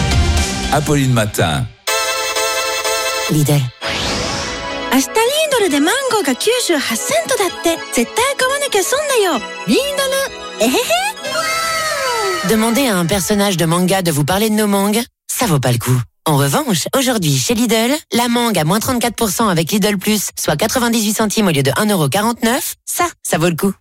Apolline Matin. Lidl. 明日リードルでマンゴーがきゅうじゅうはちセントだって。絶対買わなきゃ損だよ。リードル。えへへ。 Demandez à un personnage de manga de vous parler de nos mangues, ça vaut pas le coup. En revanche, aujourd'hui, chez Lidl, la mangue à moins trente-quatre pour cent avec Lidl Plus, soit quatre-vingt-dix-huit centimes au lieu de un euro quarante-neuf, ça, ça vaut le coup.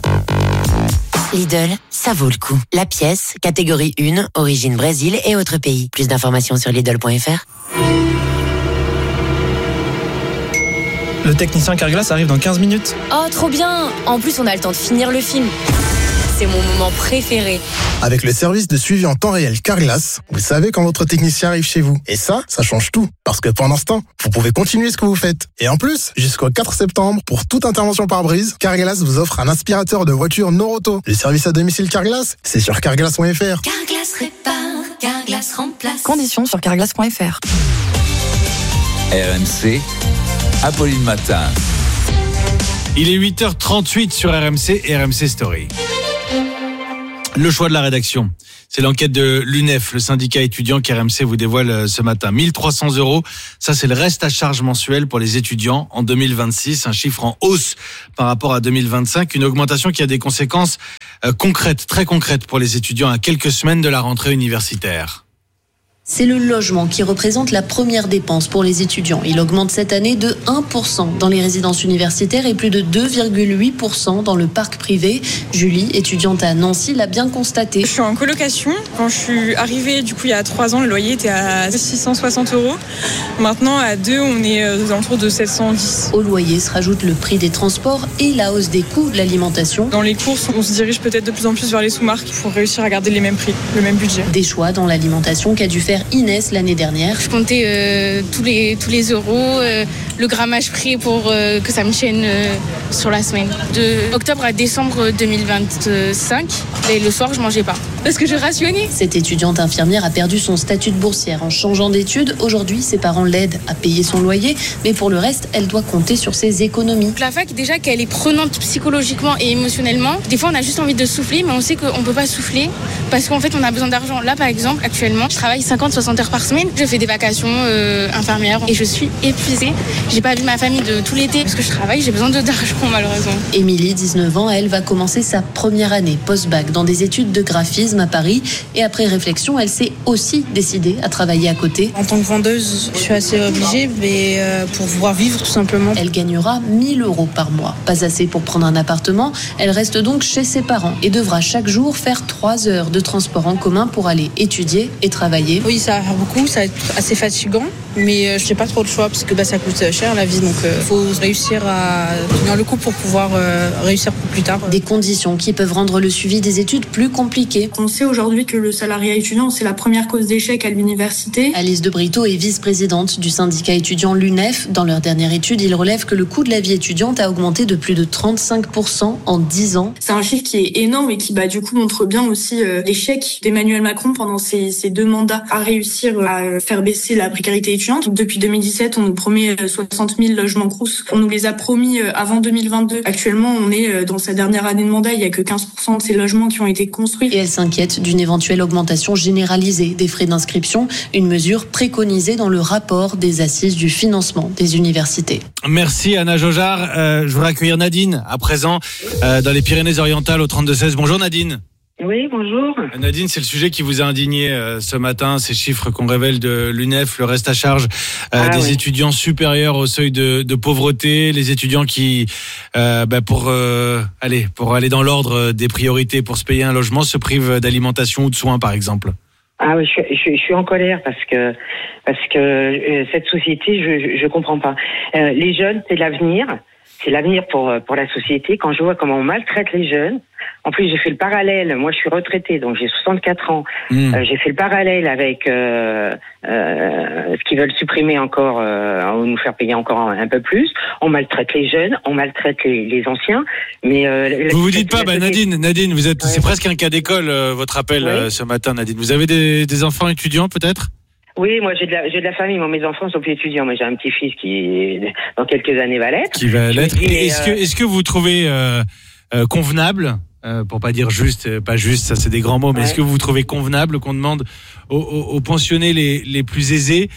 Lidl, ça vaut le coup. La pièce, catégorie un, origine Brésil et autres pays. Plus d'informations sur Lidl point F R. Le technicien Carglass arrive dans quinze minutes. Oh, trop bien! En plus, on a le temps de finir le film. C'est mon moment préféré. Avec le service de suivi en temps réel Carglass, vous savez quand votre technicien arrive chez vous. Et ça, ça change tout. Parce que pendant ce temps, vous pouvez continuer ce que vous faites. Et en plus, jusqu'au quatre septembre, pour toute intervention par brise, Carglass vous offre un aspirateur de voiture Noroto. Le service à domicile Carglass, c'est sur carglass point f r. Carglass répare, Carglass remplace. Conditions sur carglass point f r. R M C, Apolline Matin. Il est huit heures trente-huit sur R M C et R M C Story. Le choix de la rédaction, c'est l'enquête de l'U N E F, le syndicat étudiant qu'R M C vous dévoile ce matin. mille trois cents euros, ça c'est le reste à charge mensuel pour les étudiants en deux mille vingt-six, un chiffre en hausse par rapport à deux mille vingt-cinq, une augmentation qui a des conséquences euh, concrètes, très concrètes pour les étudiants à quelques semaines de la rentrée universitaire. C'est le logement qui représente la première dépense pour les étudiants. Il augmente cette année de un pour cent dans les résidences universitaires et plus de deux virgule huit pour cent dans le parc privé. Julie, étudiante à Nancy, l'a bien constaté. Je suis en colocation. Quand je suis arrivée, du coup, il y a trois ans, le loyer était à six cent soixante euros. Maintenant, à deux, on est aux alentours de sept cent dix. Au loyer se rajoute le prix des transports et la hausse des coûts de l'alimentation. Dans les courses, on se dirige peut-être de plus en plus vers les sous-marques pour réussir à garder les mêmes prix, le même budget. Des choix dans l'alimentation qu'a dû faire Inès l'année dernière. Je comptais euh, tous les tous les euros, euh, le grammage prix pour euh, que ça me tienne euh, sur la semaine. De octobre à décembre deux mille vingt-cinq, et le soir je mangeais pas parce que je rationnais. Cette étudiante infirmière a perdu son statut de boursière en changeant d'études. Aujourd'hui, ses parents l'aident à payer son loyer, mais pour le reste, elle doit compter sur ses économies. La fac, déjà qu'elle est prenante psychologiquement et émotionnellement, des fois on a juste envie de souffler, mais on sait qu'on peut pas souffler parce qu'en fait on a besoin d'argent. Là par exemple, actuellement, je travaille cinquante à soixante heures par semaine. Je fais des vacations euh, infirmières et je suis épuisée. J'ai pas vu ma famille de tout l'été parce que je travaille, j'ai besoin de d'argent malheureusement. Émilie, dix-neuf ans, elle va commencer sa première année post-bac dans des études de graphisme à Paris et après réflexion, elle s'est aussi décidée à travailler à côté. En tant que vendeuse, je suis assez obligée, mais euh, pour pouvoir vivre tout simplement. Elle gagnera mille euros par mois. Pas assez pour prendre un appartement. Elle reste donc chez ses parents et devra chaque jour faire trois heures de transport en commun pour aller étudier et travailler. Oui, ça va faire beaucoup, ça va être assez fatigant, mais je n'ai pas trop le choix parce que bah, ça coûte cher la vie, donc il euh, faut réussir à tenir le coup pour pouvoir euh, réussir plus tard. Des conditions qui peuvent rendre le suivi des études plus compliqué. On sait aujourd'hui que le salariat étudiant, c'est la première cause d'échec à l'université. Alice de Brito est vice-présidente du syndicat étudiant l'U N E F. Dans leur dernière étude, ils relèvent que le coût de la vie étudiante a augmenté de plus de trente-cinq pour cent en dix ans. C'est un chiffre qui est énorme et qui bah, du coup montre bien aussi euh, l'échec d'Emmanuel Macron pendant ses, ses deux mandats à réussir à faire baisser la précarité étudiante. Donc, depuis deux mille dix-sept, on nous promet soixante mille logements Crous. On nous les a promis avant deux mille vingt-deux. Actuellement, on est dans sa dernière année de mandat. Il n'y a que quinze pour cent de ces logements qui ont été construits. Et elle s'inquiète d'une éventuelle augmentation généralisée des frais d'inscription, une mesure préconisée dans le rapport des assises du financement des universités. Merci Anna Jojard. Euh, je voudrais accueillir Nadine à présent euh, dans les Pyrénées-Orientales au trente-deux seize. Bonjour Nadine. Oui, bonjour. Nadine, c'est le sujet qui vous a indigné euh, ce matin, ces chiffres qu'on révèle de l'U N E F, le reste à charge euh, ah, des oui. étudiants supérieurs au seuil de, de pauvreté, les étudiants qui, euh, bah, pour euh, aller pour aller dans l'ordre des priorités, pour se payer un logement, se privent d'alimentation ou de soins, par exemple. Ah oui, je, je, je suis en colère parce que parce que euh, cette société, je, je je comprends pas. Euh, les jeunes, c'est l'avenir. C'est l'avenir pour pour la société. Quand je vois comment on maltraite les jeunes, en plus j'ai fait le parallèle. Moi, je suis retraitée, donc j'ai soixante-quatre ans. Mmh. Euh, j'ai fait le parallèle avec euh, euh, ce qu'ils veulent supprimer encore, euh, ou nous faire payer encore un, un peu plus. On maltraite les jeunes, on maltraite les, les anciens. Mais euh, vous vous dites pas, bah, Nadine, Nadine, vous êtes, ouais. c'est presque un cas d'école euh, votre appel ouais. euh, ce matin, Nadine. Vous avez des, des enfants étudiants peut-être? Oui, moi j'ai de la j'ai de la famille. Moi mes enfants sont plus étudiants. Moi j'ai un petit-fils qui dans quelques années va l'être. Qui va l'être. Dis, est-ce euh... que est-ce que vous trouvez euh, euh, convenable, euh, pour pas dire juste, pas juste, ça c'est des grands mots, mais ouais. est-ce que vous trouvez convenable qu'on demande aux, aux, aux pensionnés les les plus aisés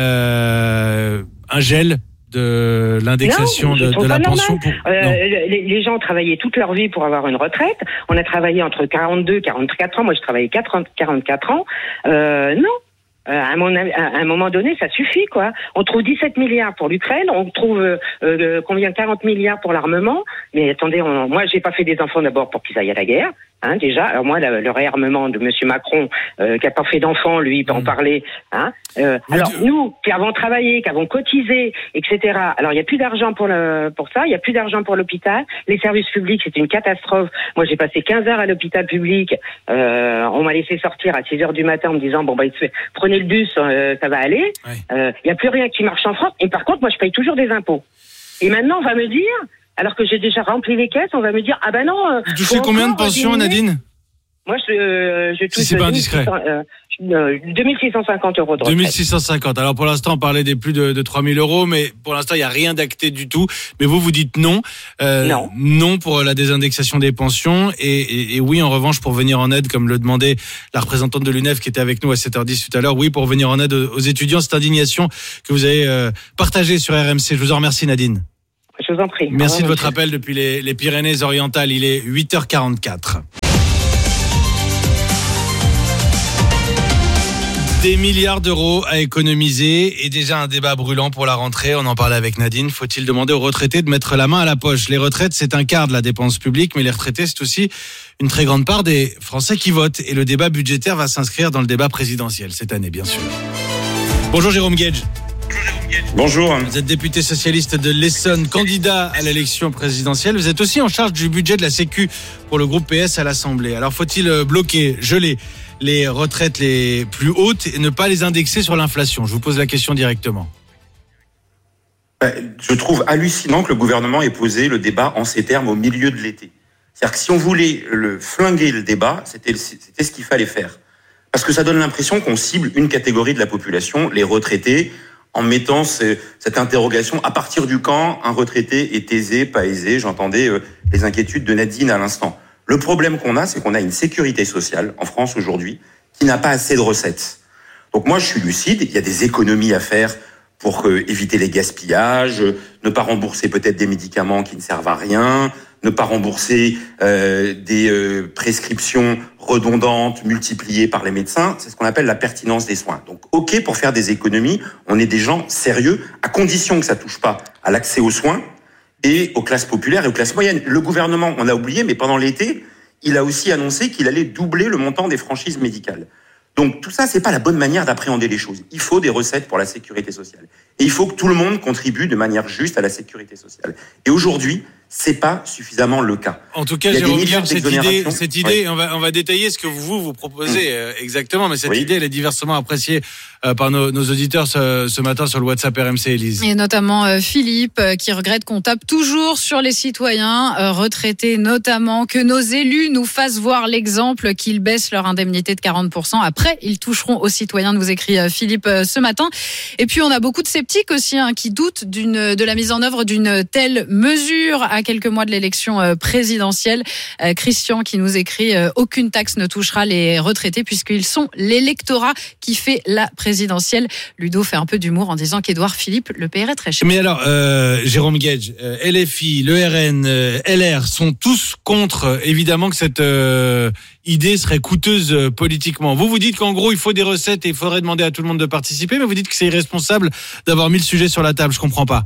euh, un gel de l'indexation non, de, de la pension pour... euh, les, les gens ont travaillé toute leur vie pour avoir une retraite. On a travaillé entre quarante-deux et quarante-quatre ans. Moi, je travaillais quarante-quatre ans. Euh, non. Euh, à, mon, à un moment donné, ça suffit, quoi. On trouve dix-sept milliards pour l'Ukraine, on trouve euh, euh, combien quarante milliards pour l'armement. Mais attendez, on, moi, j'ai pas fait des enfants d'abord pour qu'ils aillent à la guerre. Hein, déjà, alors moi, le, le réarmement de Monsieur Macron, euh, qui a pas fait d'enfant, lui, il peut en parler. Hein. Euh, alors nous, qui avons travaillé, qui avons cotisé, et cetera. Alors il y a plus d'argent pour le pour ça, il y a plus d'argent pour l'hôpital. Les services publics, c'est une catastrophe. Moi, j'ai passé quinze heures à l'hôpital public. Euh, on m'a laissé sortir à six heures du matin en me disant bon bah prenez le bus, euh, ça va aller. Il ouais. euh, y a plus rien qui marche en France. Et par contre, moi, je paye toujours des impôts. Et maintenant, on va me dire. Alors que j'ai déjà rempli les caisses, on va me dire ah ben non. Vous touchez combien de pensions, Nadine? Moi, je, euh, je touche si c'est pas indiscret. deux mille six cent cinquante euros de retraite. deux mille six cent cinquante. Alors pour l'instant, on parlait des plus de, de trois mille euros, mais pour l'instant, il n'y a rien d'acté du tout. Mais vous, vous dites non. Euh, non. Non pour la désindexation des pensions. Et, et, et oui, en revanche, pour venir en aide, comme le demandait la représentante de l'U N E F qui était avec nous à sept heures dix tout à l'heure. Oui, pour venir en aide aux étudiants. Cette indignation que vous avez euh, partagée sur R M C. Je vous en remercie, Nadine. Je vous en prie. Merci de votre appel depuis les, les Pyrénées-Orientales. Il est huit heures quarante-quatre. Des milliards d'euros à économiser et déjà un débat brûlant pour la rentrée. On en parlait avec Nadine. Faut-il demander aux retraités de mettre la main à la poche? Les retraites, c'est un quart de la dépense publique, mais les retraités, c'est aussi une très grande part des Français qui votent. Et le débat budgétaire va s'inscrire dans le débat présidentiel cette année, bien sûr. Bonjour Jérôme Guedj. Bonjour. Vous êtes député socialiste de l'Essonne, candidat à l'élection présidentielle. Vous êtes aussi en charge du budget de la Sécu pour le groupe P S à l'Assemblée. Alors faut-il bloquer, geler les retraites les plus hautes et ne pas les indexer sur l'inflation? Je vous pose la question directement. Je trouve hallucinant que le gouvernement ait posé le débat en ces termes au milieu de l'été. C'est-à-dire que si on voulait le flinguer le débat, c'était, c'était ce qu'il fallait faire. Parce que ça donne l'impression qu'on cible une catégorie de la population, les retraités, en mettant ce, cette interrogation à partir du quand un retraité est aisé, pas aisé. J'entendais euh, les inquiétudes de Nadine à l'instant. Le problème qu'on a, c'est qu'on a une sécurité sociale en France aujourd'hui qui n'a pas assez de recettes. Donc moi, je suis lucide, il y a des économies à faire pour euh, éviter les gaspillages, euh, ne pas rembourser peut-être des médicaments qui ne servent à rien, ne pas rembourser euh, des euh, prescriptions redondantes multipliées par les médecins. C'est ce qu'on appelle la pertinence des soins. Donc, ok, pour faire des économies, on est des gens sérieux, à condition que ça touche pas à l'accès aux soins et aux classes populaires et aux classes moyennes. Le gouvernement, on a oublié, mais pendant l'été, il a aussi annoncé qu'il allait doubler le montant des franchises médicales. Donc, tout ça, c'est pas la bonne manière d'appréhender les choses. Il faut des recettes pour la sécurité sociale. Et il faut que tout le monde contribue de manière juste à la sécurité sociale. Et aujourd'hui, c'est pas suffisamment le cas. En tout cas, Jérôme Guedj, cette idée, cette idée, ouais. on va, on va détailler ce que vous, vous proposez mmh. euh, exactement, mais cette oui. idée, elle est diversement appréciée euh, par nos, nos auditeurs ce, ce matin sur le WhatsApp R M C, Élise. Et notamment euh, Philippe, euh, qui regrette qu'on tape toujours sur les citoyens euh, retraités, notamment que nos élus nous fassent voir l'exemple qu'ils baissent leur indemnité de quarante pour cent. Après, ils toucheront aux citoyens, nous écrit euh, Philippe euh, ce matin. Et puis, on a beaucoup de sceptiques aussi, hein, qui doutent d'une, de la mise en œuvre d'une telle mesure à quelques mois de l'élection présidentielle. Euh, Christian qui nous écrit euh, aucune taxe ne touchera les retraités puisqu'ils sont l'électorat qui fait la présidentielle. Ludo fait un peu d'humour en disant qu'Édouard Philippe le paierait très cher. Mais alors, euh, Jérôme Guedj, euh, L F I, le R N, euh, L R sont tous contre, euh, évidemment, que cette euh, idée serait coûteuse euh, politiquement. Vous, vous dites qu'en gros, il faut des recettes et il faudrait demander à tout le monde de participer, mais vous dites que c'est irresponsable d'avoir mis le sujet sur la table. Je comprends pas.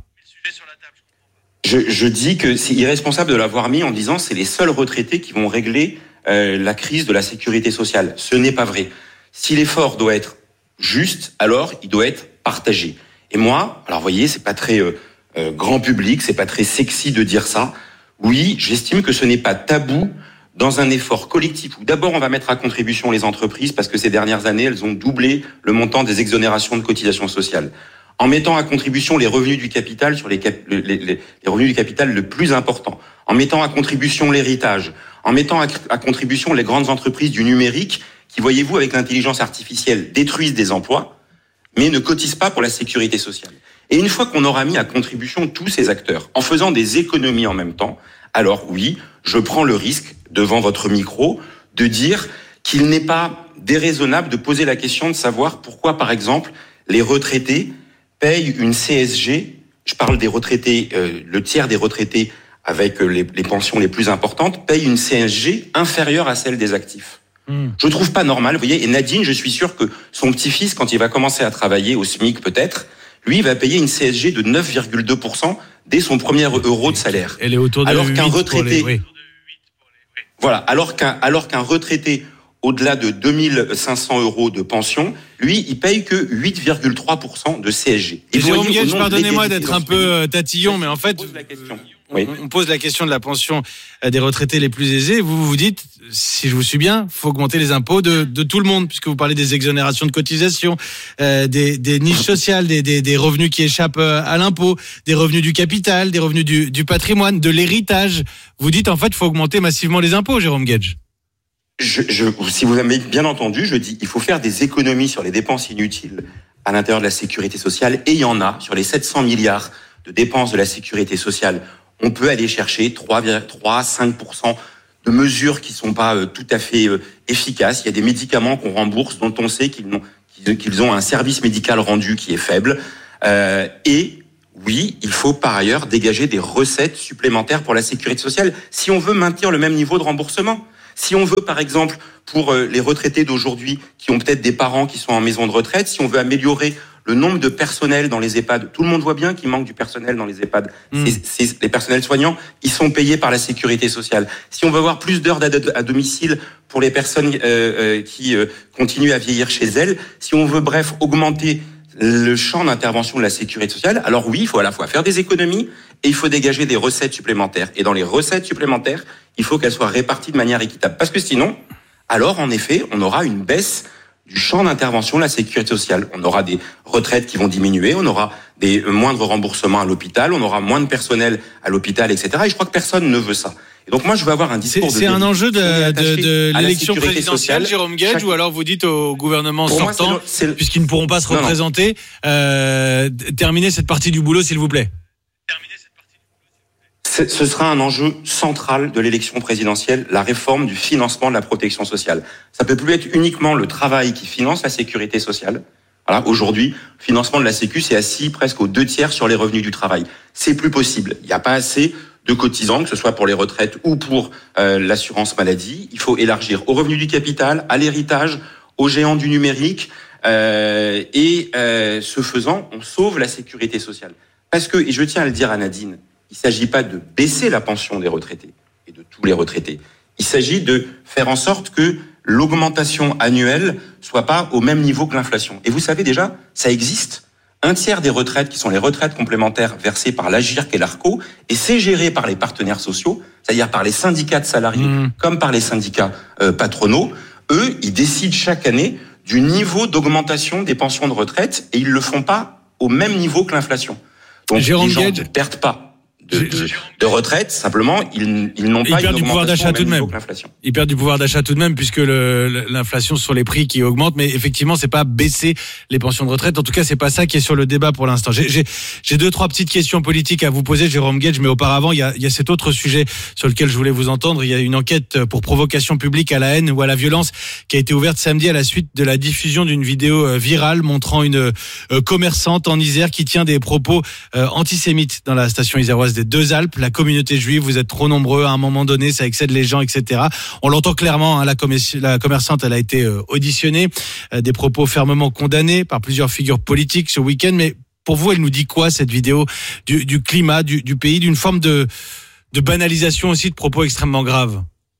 Je, je dis que c'est irresponsable de l'avoir mis en disant c'est les seuls retraités qui vont régler euh, la crise de la sécurité sociale. Ce n'est pas vrai. Si l'effort doit être juste, alors il doit être partagé. Et moi, alors vous voyez, c'est pas très euh, euh, grand public, c'est pas très sexy de dire ça. Oui, j'estime que ce n'est pas tabou dans un effort collectif où d'abord on va mettre à contribution les entreprises parce que ces dernières années, elles ont doublé le montant des exonérations de cotisations sociales. En mettant à contribution les revenus du capital sur les, cap- les, les, les revenus du capital le plus important, en mettant à contribution l'héritage, en mettant à, à contribution les grandes entreprises du numérique qui, voyez-vous, avec l'intelligence artificielle, détruisent des emplois, mais ne cotisent pas pour la sécurité sociale. Et une fois qu'on aura mis à contribution tous ces acteurs, en faisant des économies en même temps, alors oui, je prends le risque, devant votre micro, de dire qu'il n'est pas déraisonnable de poser la question de savoir pourquoi, par exemple, les retraités payent une C S G, je parle des retraités, euh, le tiers des retraités avec les, les pensions les plus importantes, payent une C S G inférieure à celle des actifs. Mmh. Je trouve pas normal, vous voyez, et Nadine, je suis sûr que son petit-fils, quand il va commencer à travailler au SMIC peut-être, lui, il va payer une C S G de neuf virgule deux pour cent dès son premier euro de salaire. Elle est autour de Alors huit qu'un retraité... Les, oui. Voilà. Alors qu'un, alors qu'un retraité au-delà de deux mille cinq cents euros de pension, lui, il paye que huit virgule trois pour cent de C S G. Et Jérôme Guedj, pardonnez-moi d'être un peu tatillon, mais en fait, oui. on pose la question de la pension des retraités les plus aisés. Vous vous dites, si je vous suis bien, faut augmenter les impôts de, de tout le monde, puisque vous parlez des exonérations de cotisations, euh, des, des niches sociales, des, des, des revenus qui échappent à l'impôt, des revenus du capital, des revenus du, du patrimoine, de l'héritage. Vous dites, en fait, faut augmenter massivement les impôts, Jérôme Guedj. Je, je, si vous avez bien entendu, je dis il faut faire des économies sur les dépenses inutiles à l'intérieur de la sécurité sociale, et il y en a sur les sept cents milliards de dépenses de la sécurité sociale. On peut aller chercher trois virgule trois à cinq pour cent de mesures qui sont pas euh, tout à fait euh, efficaces. Il y a des médicaments qu'on rembourse dont on sait qu'ils ont, qu'ils ont un service médical rendu qui est faible. Euh, et oui, il faut par ailleurs dégager des recettes supplémentaires pour la sécurité sociale si on veut maintenir le même niveau de remboursement. Si on veut, par exemple, pour les retraités d'aujourd'hui qui ont peut-être des parents qui sont en maison de retraite, si on veut améliorer le nombre de personnels dans les EHPAD, tout le monde voit bien qu'il manque du personnel dans les EHPAD. Mmh. C'est, c'est, les personnels soignants, ils sont payés par la sécurité sociale. Si on veut avoir plus d'heures d'aide à domicile pour les personnes euh, euh, qui euh, continuent à vieillir chez elles, si on veut, bref, augmenter le champ d'intervention de la sécurité sociale, alors oui, il faut à la fois faire des économies et il faut dégager des recettes supplémentaires. Et dans les recettes supplémentaires, il faut qu'elles soient réparties de manière équitable. Parce que sinon, alors en effet, on aura une baisse du champ d'intervention de la sécurité sociale. On aura des retraites qui vont diminuer, on aura des moindres remboursements à l'hôpital, on aura moins de personnel à l'hôpital, et cetera. Et je crois que personne ne veut ça. Et donc moi, je veux avoir un discours c'est, de... C'est un enjeu de, de, de l'élection présidentielle, sociale. Jérôme Guedj, chaque... ou alors vous dites au gouvernement Pour sortant, moi, c'est le, c'est le... puisqu'ils ne pourront pas se non, représenter, euh, terminez cette partie du boulot, s'il vous plaît. Ce sera un enjeu central de l'élection présidentielle, la réforme du financement de la protection sociale. Ça peut plus être uniquement le travail qui finance la sécurité sociale. Voilà, aujourd'hui, le financement de la Sécu, c'est assis presque aux deux tiers sur les revenus du travail. C'est plus possible. Il n'y a pas assez de cotisants, que ce soit pour les retraites ou pour euh, l'assurance maladie. Il faut élargir aux revenus du capital, à l'héritage, aux géants du numérique. Euh, et euh, ce faisant, on sauve la sécurité sociale. Parce que, et je tiens à le dire à Nadine, il ne s'agit pas de baisser la pension des retraités et de tous les retraités. Il s'agit de faire en sorte que l'augmentation annuelle soit pas au même niveau que l'inflation. Et vous savez déjà, ça existe. Un tiers des retraites, qui sont les retraites complémentaires versées par l'Agirc et l'Arco, et c'est géré par les partenaires sociaux, c'est-à-dire par les syndicats de salariés mmh. comme par les syndicats euh, patronaux. Eux, ils décident chaque année du niveau d'augmentation des pensions de retraite et ils le font pas au même niveau que l'inflation. Donc Jérôme les gens Guedj. ne perdent pas De, de, de retraite, simplement, ils, ils n'ont pas ils perdent une du pouvoir d'achat tout de même. L'inflation. Ils perdent du pouvoir d'achat tout de même puisque le, l'inflation sur les prix qui augmente, mais effectivement, c'est pas baisser les pensions de retraite. En tout cas, c'est pas ça qui est sur le débat pour l'instant. J'ai, j'ai, j'ai deux, trois petites questions politiques à vous poser, Jérôme Guedj, mais auparavant, il y a, il y a cet autre sujet sur lequel je voulais vous entendre. Il y a une enquête pour provocation publique à la haine ou à la violence qui a été ouverte samedi à la suite de la diffusion d'une vidéo virale montrant une commerçante en Isère qui tient des propos antisémites dans la station iséroise des Deux Alpes. La communauté juive, vous êtes trop nombreux, à un moment donné, ça excède les gens, et cetera. On l'entend clairement, hein, la, commerci- la commerçante, elle a été euh, auditionnée, euh, des propos fermement condamnés par plusieurs figures politiques ce week-end, mais pour vous, elle nous dit quoi, cette vidéo, du, du climat, du, du pays, d'une forme de, de banalisation aussi de propos extrêmement graves?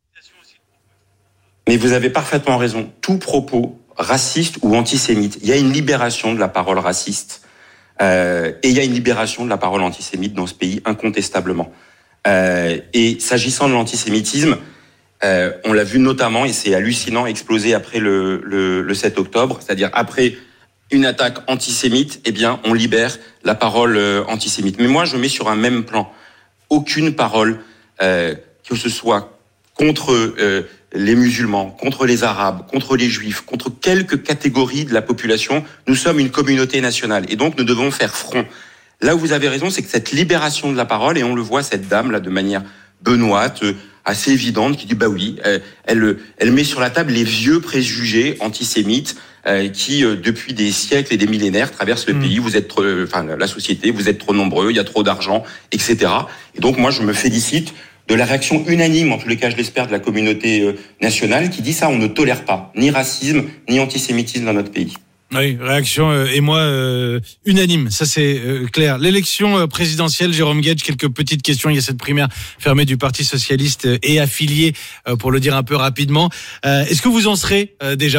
Mais vous avez parfaitement raison, tout propos raciste ou antisémite, il y a une libération de la parole raciste. Euh, et il y a une libération de la parole antisémite dans ce pays, incontestablement. Euh, et s'agissant de l'antisémitisme, euh, on l'a vu notamment, et c'est hallucinant, exploser après le, le, le sept octobre, c'est-à-dire après une attaque antisémite, eh bien, on libère la parole euh, antisémite. Mais moi, je mets sur un même plan aucune parole, euh, que ce soit contre euh, les musulmans, contre les arabes, contre les juifs, contre quelques catégories de la population. Nous sommes une communauté nationale et donc nous devons faire front. Là où vous avez raison, c'est que cette libération de la parole, et on le voit, cette dame là de manière benoîte, assez évidente, qui dit bah oui, elle, elle met sur la table les vieux préjugés antisémites qui, depuis des siècles et des millénaires, traversent le mmh. pays. Vous êtes, trop, enfin la société, vous êtes trop nombreux, il y a trop d'argent, et cetera. Et donc moi, je me félicite de la réaction unanime, en tous les cas, je l'espère, de la communauté nationale, qui dit ça, on ne tolère pas ni racisme, ni antisémitisme dans notre pays. Oui, réaction euh, et moi euh, unanime, ça c'est euh, clair. L'élection euh, présidentielle, Jérôme Guedj, quelques petites questions. Il y a cette primaire fermée du Parti socialiste euh, et affilié, euh, pour le dire un peu rapidement. Euh, est-ce que vous en serez euh, déjà ?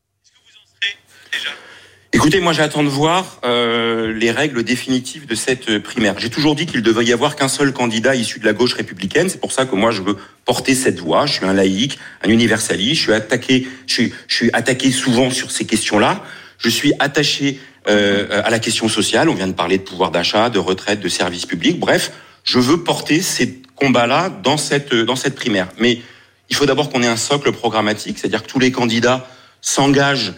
Écoutez, moi j'attends de voir euh, les règles définitives de cette primaire. J'ai toujours dit qu'il devait y avoir qu'un seul candidat issu de la gauche républicaine. C'est pour ça que moi je veux porter cette voix. Je suis un laïc, un universaliste. Je suis attaqué, je suis, je suis attaqué souvent sur ces questions-là. Je suis attaché euh, à la question sociale. On vient de parler de pouvoir d'achat, de retraite, de services publics. Bref, je veux porter ces combats-là dans cette dans cette primaire. Mais il faut d'abord qu'on ait un socle programmatique, c'est-à-dire que tous les candidats s'engagent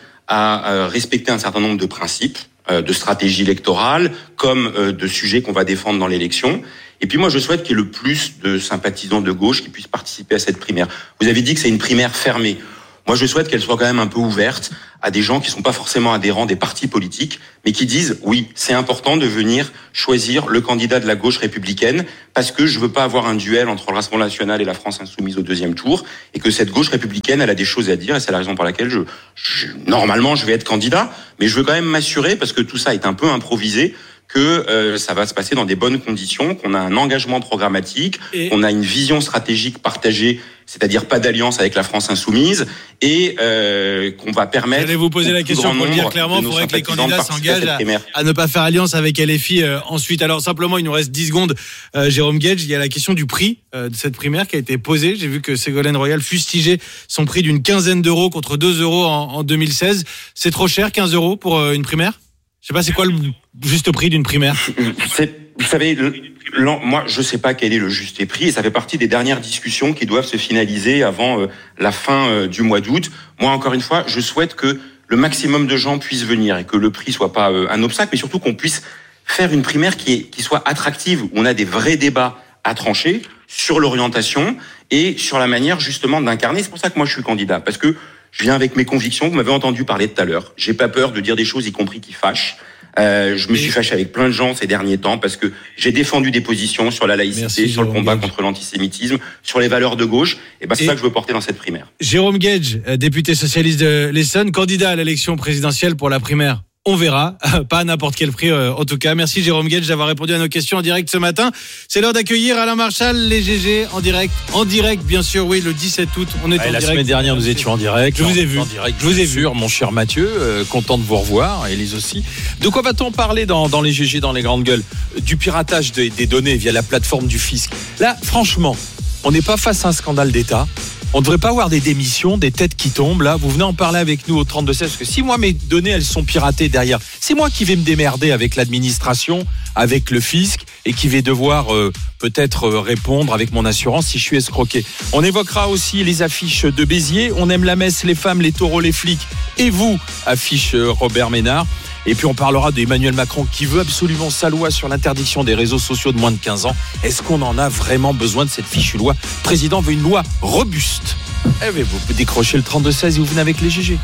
à respecter un certain nombre de principes, de stratégie électorale, comme de sujets qu'on va défendre dans l'élection. Et puis moi, je souhaite qu'il y ait le plus de sympathisants de gauche qui puissent participer à cette primaire. Vous avez dit que c'est une primaire fermée. Moi, je souhaite qu'elle soit quand même un peu ouverte à des gens qui sont pas forcément adhérents des partis politiques, mais qui disent oui, c'est important de venir choisir le candidat de la gauche républicaine parce que je veux pas avoir un duel entre le Rassemblement national et la France insoumise au deuxième tour, et que cette gauche républicaine, elle a des choses à dire, et c'est la raison pour laquelle je, je normalement je vais être candidat, mais je veux quand même m'assurer, parce que tout ça est un peu improvisé, que euh, ça va se passer dans des bonnes conditions, qu'on a un engagement programmatique, et... qu'on a une vision stratégique partagée, c'est-à-dire pas d'alliance avec la France insoumise, et euh, qu'on va permettre... J'allais vous poser la question pour le dire clairement, il faudrait que les candidats s'engagent à, à ne pas faire alliance avec L F I euh, ensuite. Alors simplement, il nous reste dix secondes, euh, Jérôme Guedj, il y a la question du prix euh, de cette primaire qui a été posée. J'ai vu que Ségolène Royal fustigeait son prix d'une quinzaine d'euros contre deux euros en, en deux mille seize. C'est trop cher, quinze euros pour euh, une primaire ? Je sais pas, c'est quoi le juste prix d'une primaire ? C'est, vous savez, le, moi, je sais pas quel est le juste prix, et ça fait partie des dernières discussions qui doivent se finaliser avant euh, la fin euh, du mois d'août. Moi, encore une fois, je souhaite que le maximum de gens puissent venir et que le prix soit pas euh, un obstacle, mais surtout qu'on puisse faire une primaire qui est, qui soit attractive, où on a des vrais débats à trancher sur l'orientation et sur la manière justement d'incarner. C'est pour ça que moi, je suis candidat, parce que je viens avec mes convictions. Vous m'avez entendu parler tout à l'heure. J'ai pas peur de dire des choses, y compris qui fâchent. Euh, je me suis fâché avec plein de gens ces derniers temps parce que j'ai défendu des positions sur la laïcité, Merci, sur Jérôme le combat Guedj. contre l'antisémitisme, sur les valeurs de gauche. Et ben c'est et ça que je veux porter dans cette primaire. Jérôme Guedj, député socialiste de l'Essonne, candidat à l'élection présidentielle pour la primaire. On verra, pas à n'importe quel prix euh, en tout cas. Merci Jérôme Guedj d'avoir répondu à nos questions en direct ce matin. C'est l'heure d'accueillir Alain Marchal, les G G en direct, en direct bien sûr, oui, le dix-sept août, on est ouais, en la direct. La semaine dernière nous étions en direct. Je vous ai vu. En direct, je vous ai vu, mon cher Mathieu, euh, content de vous revoir, Élise aussi. De quoi va-t-on parler dans, dans les G G, dans les grandes gueules ? Du piratage des, des données via la plateforme du fisc. Là, franchement, on n'est pas face à un scandale d'État. On ne devrait pas avoir des démissions, des têtes qui tombent. Là, vous venez en parler avec nous au trente-deux seize, parce que si moi, mes données, elles sont piratées derrière, c'est moi qui vais me démerder avec l'administration, avec le fisc, et qui vais devoir euh, peut-être euh, répondre avec mon assurance si je suis escroqué. On évoquera aussi les affiches de Béziers. On aime la messe, les femmes, les taureaux, les flics. Et vous, affiche euh, Robert Ménard. Et puis on parlera d'Emmanuel Macron qui veut absolument sa loi sur l'interdiction des réseaux sociaux de moins de quinze ans. Est-ce qu'on en a vraiment besoin de cette fichue loi ? Le président veut une loi robuste. Eh bien, vous pouvez décrocher le trente-deux seize et vous venez avec les G G.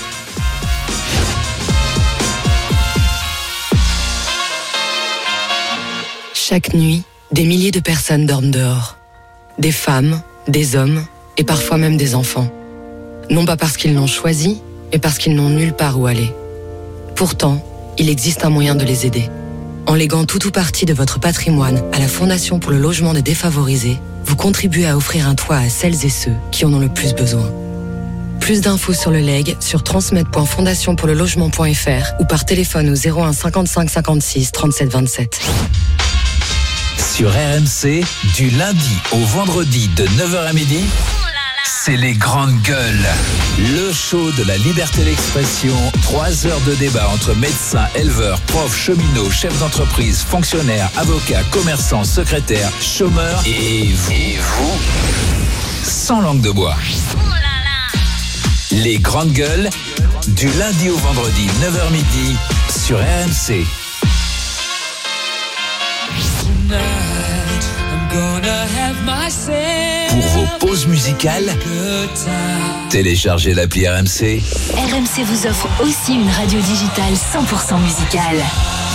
Chaque nuit, des milliers de personnes dorment dehors. Des femmes, des hommes et parfois même des enfants. Non pas parce qu'ils l'ont choisi, mais parce qu'ils n'ont nulle part où aller. Pourtant, il existe un moyen de les aider. En léguant tout ou partie de votre patrimoine à la Fondation pour le logement des défavorisés, vous contribuez à offrir un toit à celles et ceux qui en ont le plus besoin. Plus d'infos sur le legs sur transmettre point fondation pour le logement point f r ou par téléphone au zéro un cinquante-cinq cinquante-six trente-sept vingt-sept. Sur R M C, du lundi au vendredi de neuf heures à midi, c'est les grandes gueules. Le show de la liberté d'expression. Trois heures de débat entre médecins, éleveurs, profs, cheminots, chefs d'entreprise, fonctionnaires, avocats, commerçants, secrétaires, chômeurs et vous. Et vous sans langue de bois. Les grandes gueules, du lundi au vendredi, neuf heures midi, sur R M C. Pour vos pauses musicales, téléchargez l'appli R M C. R M C vous offre aussi une radio digitale cent pour cent musicale.